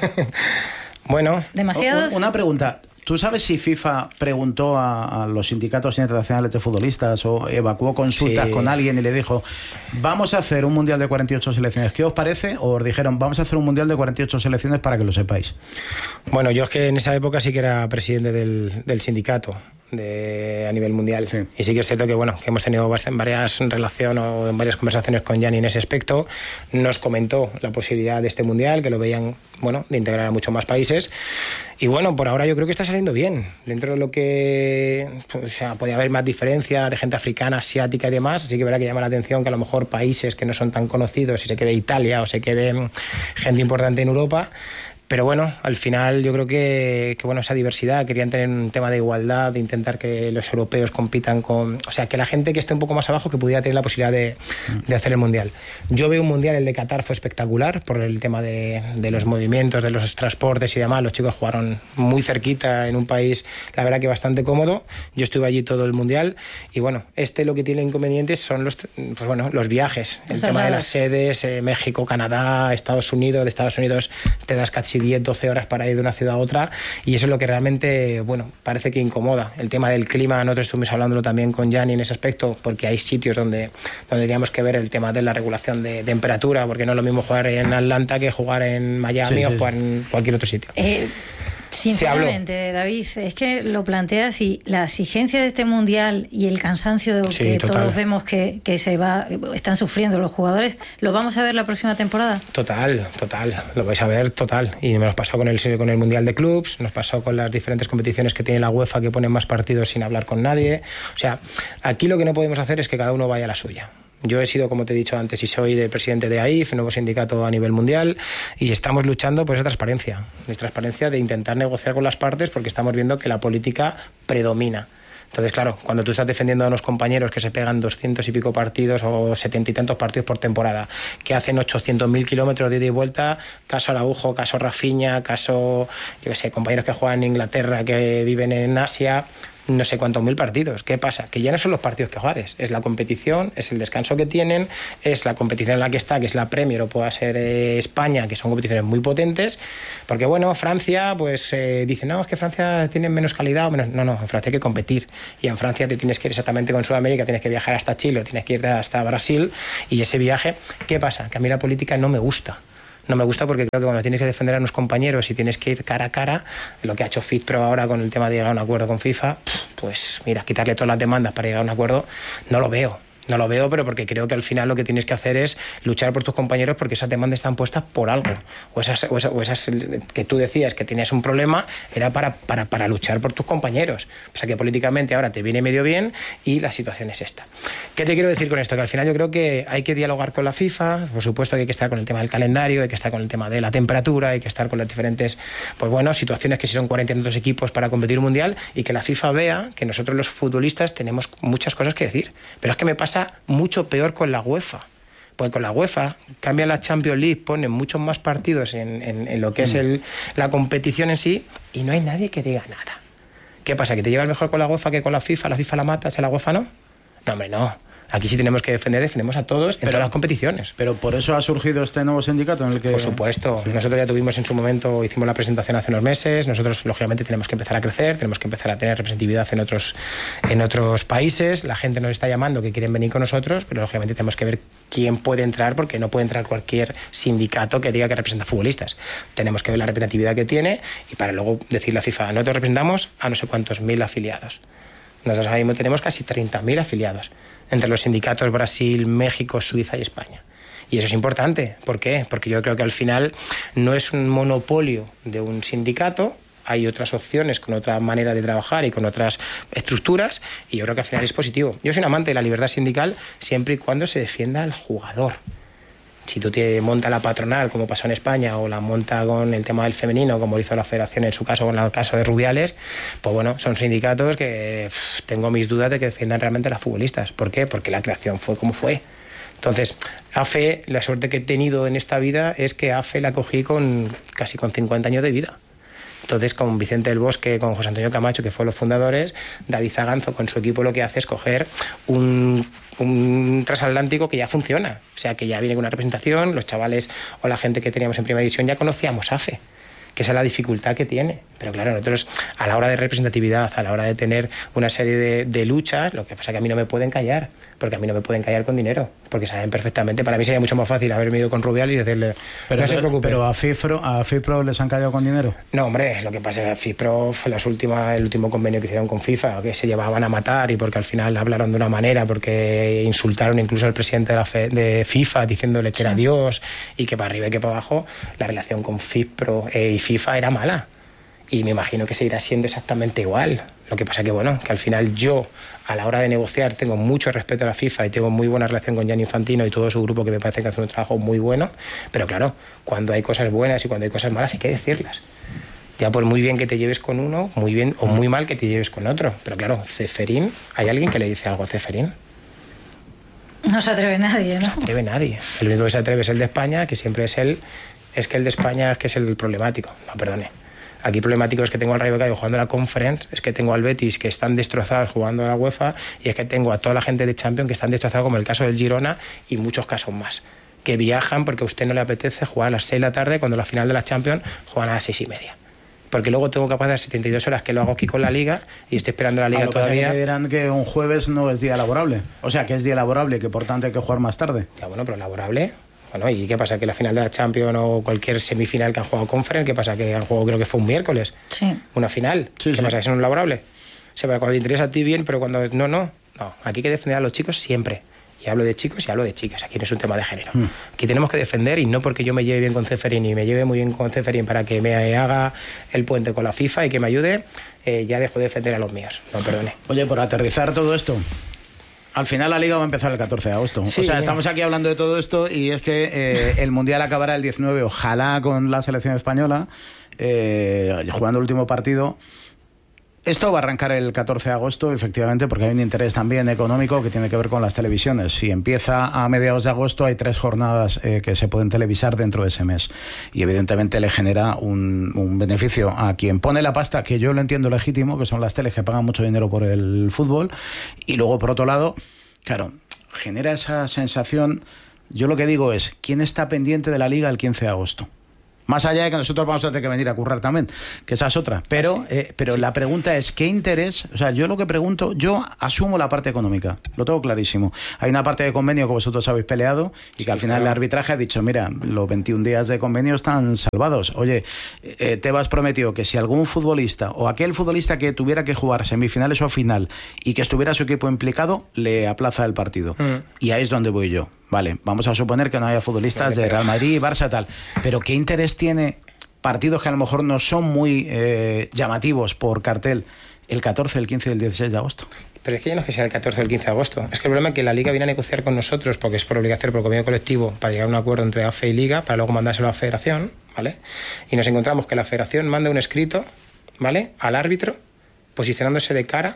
Bueno. ¿Demasiados? Una pregunta. ¿Tú sabes si FIFA preguntó a, a los sindicatos internacionales de futbolistas o evacuó consultas Sí. con alguien y le dijo, vamos a hacer un mundial de cuarenta y ocho selecciones? ¿Qué os parece? O os dijeron, vamos a hacer un mundial de cuarenta y ocho selecciones para que lo sepáis. Bueno, yo es que en esa época sí que era presidente del, del sindicato de, a nivel mundial. Sí. Y sí que es cierto que bueno, que hemos tenido bast- varias relaciones o en varias conversaciones con Gianni en ese aspecto. Nos comentó la posibilidad de este mundial, que lo veían, bueno, de integrar a muchos más países. Y bueno, por ahora yo creo que está saliendo bien. Dentro de lo que, pues, o sea, podía haber más diferencia de gente africana, asiática y demás. Así que verá que llama la atención que a lo mejor países que no son tan conocidos, si se quede Italia o se quede mm, gente importante en Europa. Pero bueno, al final yo creo que, que bueno, esa diversidad, querían tener un tema de igualdad, de intentar que los europeos compitan con... O sea, que la gente que esté un poco más abajo que pudiera tener la posibilidad de, de hacer el Mundial. Yo veo un Mundial, el de Qatar fue espectacular por el tema de, de los movimientos, de los transportes y demás. Los chicos jugaron muy cerquita en un país, la verdad que bastante cómodo. Yo estuve allí todo el Mundial y bueno, este lo que tiene inconvenientes son los, pues bueno, los viajes. El Los tema de traslados. las sedes, eh, México, Canadá, Estados Unidos. De Estados Unidos te das casi diez, doce horas para ir de una ciudad a otra y eso es lo que realmente, bueno, parece que incomoda. El tema del clima, nosotros estuvimos hablándolo también con Gianni en ese aspecto, porque hay sitios donde, donde tendríamos que ver el tema de la regulación de, de temperatura, porque no es lo mismo jugar en Atlanta que jugar en Miami Sí, o sí. jugar en cualquier otro sitio. Eh, Sinceramente, David, es que lo planteas y la exigencia de este mundial y el cansancio Sí, que total. todos vemos que, que se va, están sufriendo los jugadores, ¿lo vamos a ver la próxima temporada? Total, total, lo vais a ver total. Y nos pasó con el, con el Mundial de Clubs, nos pasó con las diferentes competiciones que tiene la UEFA, que ponen más partidos sin hablar con nadie. O sea, aquí lo que no podemos hacer es que cada uno vaya a la suya. Yo he sido, como te he dicho antes, y soy de presidente de A I F, nuevo sindicato a nivel mundial, y estamos luchando por esa transparencia, de transparencia de intentar negociar con las partes, porque estamos viendo que la política predomina. Entonces, claro, cuando tú estás defendiendo a unos compañeros que se pegan doscientos y pico partidos o setenta y tantos partidos por temporada, que hacen ochocientos mil kilómetros de ida y vuelta, caso Araujo, caso Rafinha, caso, yo qué sé, compañeros que juegan en Inglaterra, que viven en Asia, no sé cuántos mil partidos. ¿Qué pasa? Que ya no son los partidos que juegues, es la competición, es el descanso que tienen, es la competición en la que está, que es la Premier o pueda ser eh, España, que son competiciones muy potentes, porque bueno, Francia, pues eh, dice, no, es que Francia tiene menos calidad, o menos... no, no, en Francia hay que competir, y en Francia te tienes que ir exactamente con Sudamérica, tienes que viajar hasta Chile, o tienes que ir hasta Brasil, y ese viaje, ¿qué pasa? Que a mí la política no me gusta. No me gusta porque creo que cuando tienes que defender a unos compañeros y tienes que ir cara a cara, lo que ha hecho FIFPro ahora con el tema de llegar a un acuerdo con FIFA, pues mira, quitarle todas las demandas para llegar a un acuerdo, no lo veo. No lo veo, pero porque creo que al final lo que tienes que hacer es luchar por tus compañeros, porque esas demandas están puestas por algo. O esas, o esas, o esas que tú decías que tenías un problema, era para, para, para luchar por tus compañeros. O sea que políticamente ahora te viene medio bien y la situación es esta. ¿Qué te quiero decir con esto? Que al final yo creo que hay que dialogar con la FIFA, por supuesto que hay que estar con el tema del calendario, hay que estar con el tema de la temperatura, hay que estar con las diferentes, pues bueno, situaciones, que si son cuarenta y tantos equipos para competir un mundial, y que la FIFA vea que nosotros los futbolistas tenemos muchas cosas que decir. Pero es que me pasa mucho peor con la UEFA, porque con la UEFA cambia la Champions League, ponen muchos más partidos en, en, en lo que es el, la competición en sí, y no hay nadie que diga nada. ¿Qué pasa? ¿Que te llevas mejor con la UEFA que con la FIFA? ¿La FIFA la matas, a la UEFA no? No, hombre, no. Aquí sí tenemos que defender, defendemos a todos en pero, todas las competiciones. Pero por eso ha surgido este nuevo sindicato en el que... Por supuesto. Sí. Nosotros ya tuvimos en su momento, hicimos la presentación hace unos meses. Nosotros, lógicamente, tenemos que empezar a crecer, tenemos que empezar a tener representatividad en otros, en otros países. La gente nos está llamando que quieren venir con nosotros, pero lógicamente tenemos que ver quién puede entrar, porque no puede entrar cualquier sindicato que diga que representa futbolistas. Tenemos que ver la representatividad que tiene y para luego decirle a FIFA, nosotros representamos a no sé cuántos mil afiliados. Nosotros ahora mismo tenemos casi treinta mil afiliados entre los sindicatos Brasil, México, Suiza y España. Y eso es importante. ¿Por qué? Porque yo creo que al final no es un monopolio de un sindicato, hay otras opciones con otra manera de trabajar y con otras estructuras, y yo creo que al final es positivo. Yo soy un amante de la libertad sindical siempre y cuando se defienda al jugador. Si tú te montas la patronal, como pasó en España, o la monta con el tema del femenino, como hizo la federación en su caso con el caso de Rubiales, pues bueno, son sindicatos que pff, tengo mis dudas de que defiendan realmente a las futbolistas. ¿Por qué? Porque la creación fue como fue. Entonces, A F E, la suerte que he tenido en esta vida es que A F E la cogí con casi con cincuenta años de vida. Entonces, con Vicente del Bosque, con José Antonio Camacho, que fueron los fundadores, David Zaganzo con su equipo, lo que hace es coger un, un transatlántico que ya funciona. O sea, que ya viene con una representación, los chavales o la gente que teníamos en Primera División ya conocíamos A F E, que esa es la dificultad que tiene. Pero claro, nosotros a la hora de representatividad, a la hora de tener una serie de, de luchas, lo que pasa es que a mí no me pueden callar, porque a mí no me pueden callar con dinero, porque saben perfectamente. Para mí sería mucho más fácil haberme ido con Rubiales y decirle, pero, no se preocupe. Pero a FIFPro, a FIFPro les han callado con dinero. No, hombre, lo que pasa es que a FIFPro fue las últimas, el último convenio que hicieron con FIFA, que se llevaban a matar, y porque al final hablaron de una manera, porque insultaron incluso al presidente de, la Fe, de FIFA diciéndole que sí. era Dios, y que para arriba y que para abajo la relación con FIFPro eh, y FIFA era mala. Y me imagino que seguirá siendo exactamente igual. Lo que pasa que, bueno, que al final yo, a la hora de negociar, tengo mucho respeto a la FIFA y tengo muy buena relación con Gianni Infantino y todo su grupo, que me parece que hace un trabajo muy bueno. Pero claro, cuando hay cosas buenas y cuando hay cosas malas hay que decirlas. Ya por muy bien que te lleves con uno, muy bien o muy mal que te lleves con otro. Pero claro, Ceferín, ¿hay alguien que le dice algo a Ceferín? No se atreve nadie, ¿no? No se atreve nadie. El único que se atreve es el de España, que siempre es él. Es que el de España es que es el problemático. No, perdone. Aquí problemático es que tengo al Rayo Vallecano jugando a la Conference, es que tengo al Betis que están destrozados jugando a la UEFA, y es que tengo a toda la gente de Champions que están destrozados, como el caso del Girona y muchos casos más, que viajan porque a usted no le apetece jugar a las seis de la tarde cuando la final de la Champions juegan a las seis y media. Porque luego tengo que pasar setenta y dos horas, que lo hago aquí con la Liga, y estoy esperando la Liga a lo todavía. Que te dirán que un jueves no es día laborable. O sea, que es día laborable y que por tanto hay que jugar más tarde. Ya, bueno, pero laborable... Bueno, ¿y qué pasa? ¿Que la final de la Champions o cualquier semifinal que han jugado Conference, qué pasa? ¿Que han jugado, creo que fue un miércoles? Sí. Una final. Sí, ¿Qué sí. pasa? ¿Que eso no es laborable? O sea, cuando te interesa a ti bien, pero cuando no, no. No, aquí hay que defender a los chicos siempre. Y hablo de chicos y hablo de chicas. Aquí no es un tema de género. Mm. Aquí tenemos que defender, y no porque yo me lleve bien con Ceferín y me lleve muy bien con Ceferín para que me haga el puente con la FIFA y que me ayude, eh, ya dejo de defender a los míos. No, perdone. Oye, por aterrizar todo esto, al final la Liga va a empezar el catorce de agosto. Sí, o sea, bien. estamos aquí hablando de todo esto y es que eh, el Mundial acabará el diecinueve, ojalá con la selección española, eh, jugando el último partido. Esto va a arrancar el catorce de agosto, efectivamente, porque hay un interés también económico que tiene que ver con las televisiones. Si empieza a mediados de agosto, hay tres jornadas eh, que se pueden televisar dentro de ese mes. Y evidentemente le genera un, un beneficio a quien pone la pasta, que yo lo entiendo legítimo, que son las teles que pagan mucho dinero por el fútbol. Y luego, por otro lado, claro, genera esa sensación. Yo lo que digo es, ¿quién está pendiente de la Liga el quince de agosto? Más allá de que nosotros vamos a tener que venir a currar también, que esa es otra. Pero, eh, pero sí. La pregunta es, ¿qué interés? O sea, yo lo que pregunto, yo asumo la parte económica, lo tengo clarísimo. Hay una parte de convenio que vosotros habéis peleado y sí, que al final claro. El arbitraje ha dicho, mira, los veintiún días de convenio están salvados. Oye, eh, Tebas prometió que si algún futbolista o aquel futbolista que tuviera que jugar semifinales o final y que estuviera su equipo implicado, le aplaza el partido. Mm. Y ahí es donde voy yo. Vale, vamos a suponer que no haya futbolistas de Real Madrid, Barça, tal. Pero ¿qué interés tiene partidos que a lo mejor no son muy eh, llamativos por cartel el catorce, el quince y el dieciséis de agosto? Pero es que ya no es que sea el catorce o el quince de agosto. Es que el problema es que la Liga viene a negociar con nosotros, porque es por obligación, por convenio colectivo, para llegar a un acuerdo entre A F E y Liga, para luego mandárselo a la Federación, ¿vale? Y nos encontramos que la Federación manda un escrito, ¿vale?, al árbitro, posicionándose de cara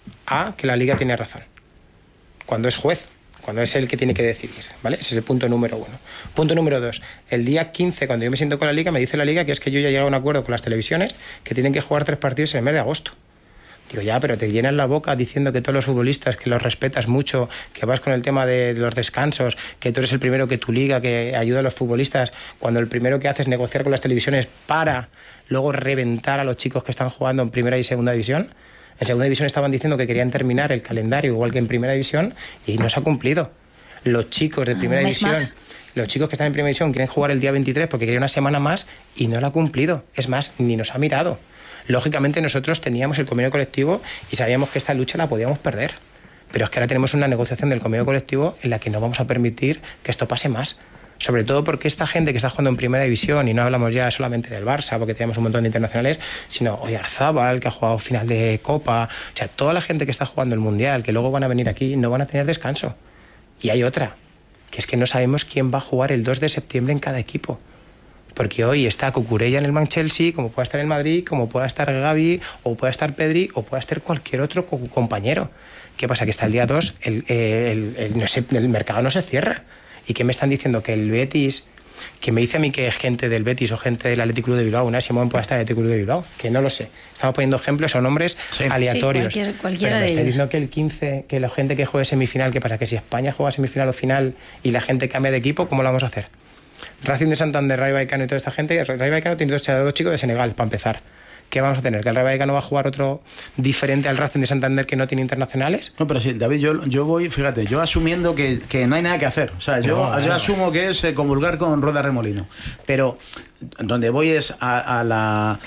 a que la Liga tiene razón. Cuando es juez. Cuando es el que tiene que decidir, ¿vale? Ese es el punto número uno. Punto número dos. El día quince, cuando yo me siento con la Liga, me dice la Liga que es que yo ya he llegado a un acuerdo con las televisiones que tienen que jugar tres partidos en el mes de agosto. Digo, ya, pero te llenas la boca diciendo que todos los futbolistas, que los respetas mucho, que vas con el tema de los descansos, que tú eres el primero que tu Liga, que ayuda a los futbolistas, cuando el primero que haces es negociar con las televisiones para luego reventar a los chicos que están jugando en primera y segunda división. En segunda división estaban diciendo que querían terminar el calendario igual que en primera división y no se ha cumplido. Los chicos de primera división, más. los chicos que están en primera división quieren jugar el día veintitrés porque querían una semana más y no lo ha cumplido. Es más, ni nos ha mirado. Lógicamente nosotros teníamos el convenio colectivo y sabíamos que esta lucha la podíamos perder. Pero es que ahora tenemos una negociación del convenio colectivo en la que no vamos a permitir que esto pase más. Sobre todo porque esta gente que está jugando en primera división, y no hablamos ya solamente del Barça, porque tenemos un montón de internacionales, sino Oyarzábal, que ha jugado final de Copa, o sea, toda la gente que está jugando el Mundial, que luego van a venir aquí, no van a tener descanso. Y hay otra, que es que no sabemos quién va a jugar el dos de septiembre en cada equipo. Porque hoy está Cucurella en el Man Chelsea, como pueda estar en el Madrid, como pueda estar Gavi, o pueda estar Pedri, o pueda estar cualquier otro co- compañero. ¿Qué pasa? Que hasta el día dos el, el, el, el, no sé, el mercado no se cierra. ¿Y qué me están diciendo? Que el Betis, que me dice a mí que es gente del Betis o gente del Athletic Club de Bilbao, una Simón puede estar en el Athletic Club de Bilbao, que no lo sé. Estamos poniendo ejemplos o nombres sí. aleatorios. Sí, cualquier, cualquiera Pero me de está ellos. diciendo que el quince, que la gente que juegue semifinal, ¿qué pasa? Que si España juega semifinal o final y la gente cambia de equipo, ¿cómo lo vamos a hacer? Racing de Santander, Rayo Vallecano y toda esta gente, Rayo Vallecano tiene dos, dos chicos de Senegal, para empezar. ¿Qué vamos a tener? ¿Que el Rayo Vallecano va a jugar otro diferente al Racing de Santander que no tiene internacionales? No, pero sí, David, yo, yo voy, fíjate, yo asumiendo que, que no hay nada que hacer. O sea, yo, no, yo no, asumo no. que es eh, comulgar con rueda remolino. Pero donde voy es a, a la...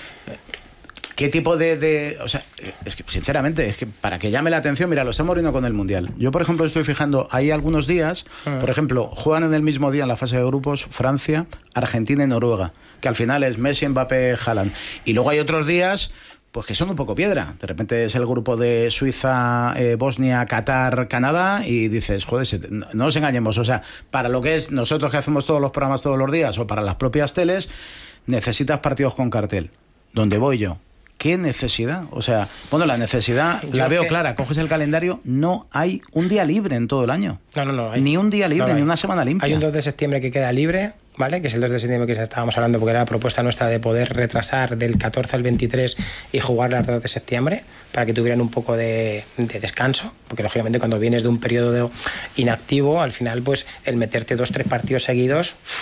¿Qué tipo de, de...? O sea, es que, sinceramente, es que para que llame la atención, mira, lo estamos viendo con el Mundial. Yo, por ejemplo, estoy fijando, hay algunos días, uh-huh. por ejemplo, juegan en el mismo día en la fase de grupos Francia, Argentina y Noruega, que al final es Messi, Mbappé, Haaland. Y luego hay otros días, pues que son un poco piedra. De repente es el grupo de Suiza, eh, Bosnia, Qatar, Canadá, y dices, joder, no nos engañemos. O sea, para lo que es nosotros que hacemos todos los programas todos los días, o para las propias teles, necesitas partidos con cartel. ¿Dónde voy yo? ¿Qué necesidad? O sea, bueno, la necesidad Yo la veo que... clara. Coges el calendario, no hay un día libre en todo el año. No, no, no. Hay... Ni un día libre, no, no ni una semana limpia. Hay un dos de septiembre que queda libre, ¿vale? Que es el dos de septiembre que estábamos hablando, porque era la propuesta nuestra de poder retrasar del catorce al veintitrés y jugar el dos de septiembre para que tuvieran un poco de, de descanso, porque lógicamente cuando vienes de un periodo de inactivo, al final, pues el meterte dos, tres partidos seguidos...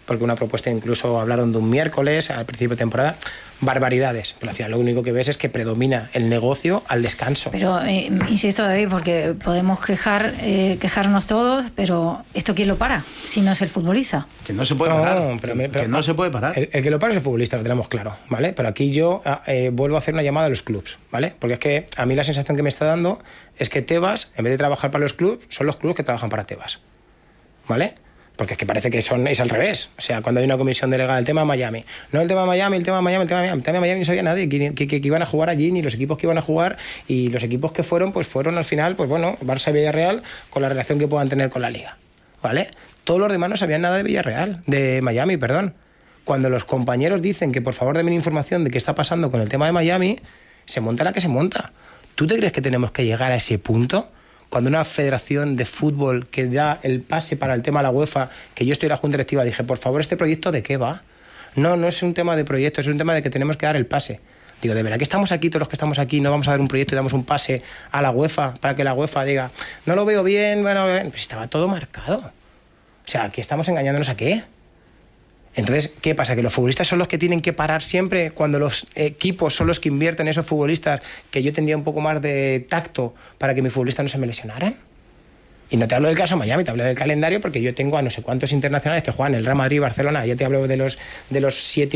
porque una propuesta incluso hablaron de un miércoles al principio de temporada. Barbaridades, pero al final lo único que ves es que predomina el negocio al descanso. Pero eh, insisto, David, porque podemos quejar eh, quejarnos todos, pero ¿esto quién lo para? Si no es el futbolista. Que no se puede parar. No, pero, pero, que no se puede parar. El, el que lo para es el futbolista, lo tenemos claro, ¿vale? Pero aquí yo eh, vuelvo a hacer una llamada a los clubs, ¿vale? Porque es que a mí la sensación que me está dando es que Tebas, en vez de trabajar para los clubs, son los clubs que trabajan para Tebas, ¿vale? Porque es que parece que son, es al revés. O sea, cuando hay una comisión delegada, el tema de Miami. No el tema de Miami, el tema de Miami, el tema de Miami. El tema de Miami no sabía nadie que, que, que iban a jugar allí, ni los equipos que iban a jugar. Y los equipos que fueron, pues fueron al final, pues bueno, Barça y Villarreal, con la relación que puedan tener con la Liga. ¿Vale? Todos los demás no sabían nada de Villarreal, de Miami, perdón. Cuando los compañeros dicen que por favor denme información de qué está pasando con el tema de Miami, se monta la que se monta. ¿Tú te crees que tenemos que llegar a ese punto? Cuando una federación de fútbol que da el pase para el tema de la UEFA, que yo estoy en la junta directiva, dije, por favor, ¿este proyecto de qué va? No, no es un tema de proyecto, es un tema de que tenemos que dar el pase. Digo, ¿de verdad que estamos aquí, todos los que estamos aquí, no vamos a dar un proyecto y damos un pase a la UEFA para que la UEFA diga, no lo veo bien, bueno, pues estaba todo marcado. O sea, ¿aquí estamos engañándonos a qué? Entonces, ¿qué pasa? ¿Que los futbolistas son los que tienen que parar siempre cuando los equipos son los que invierten en esos futbolistas, que yo tendría un poco más de tacto para que mis futbolistas no se me lesionaran? Y no te hablo del caso Miami, te hablo del calendario porque yo tengo a no sé cuántos internacionales que juegan el Real Madrid y Barcelona. Ya te hablo de los, de los siete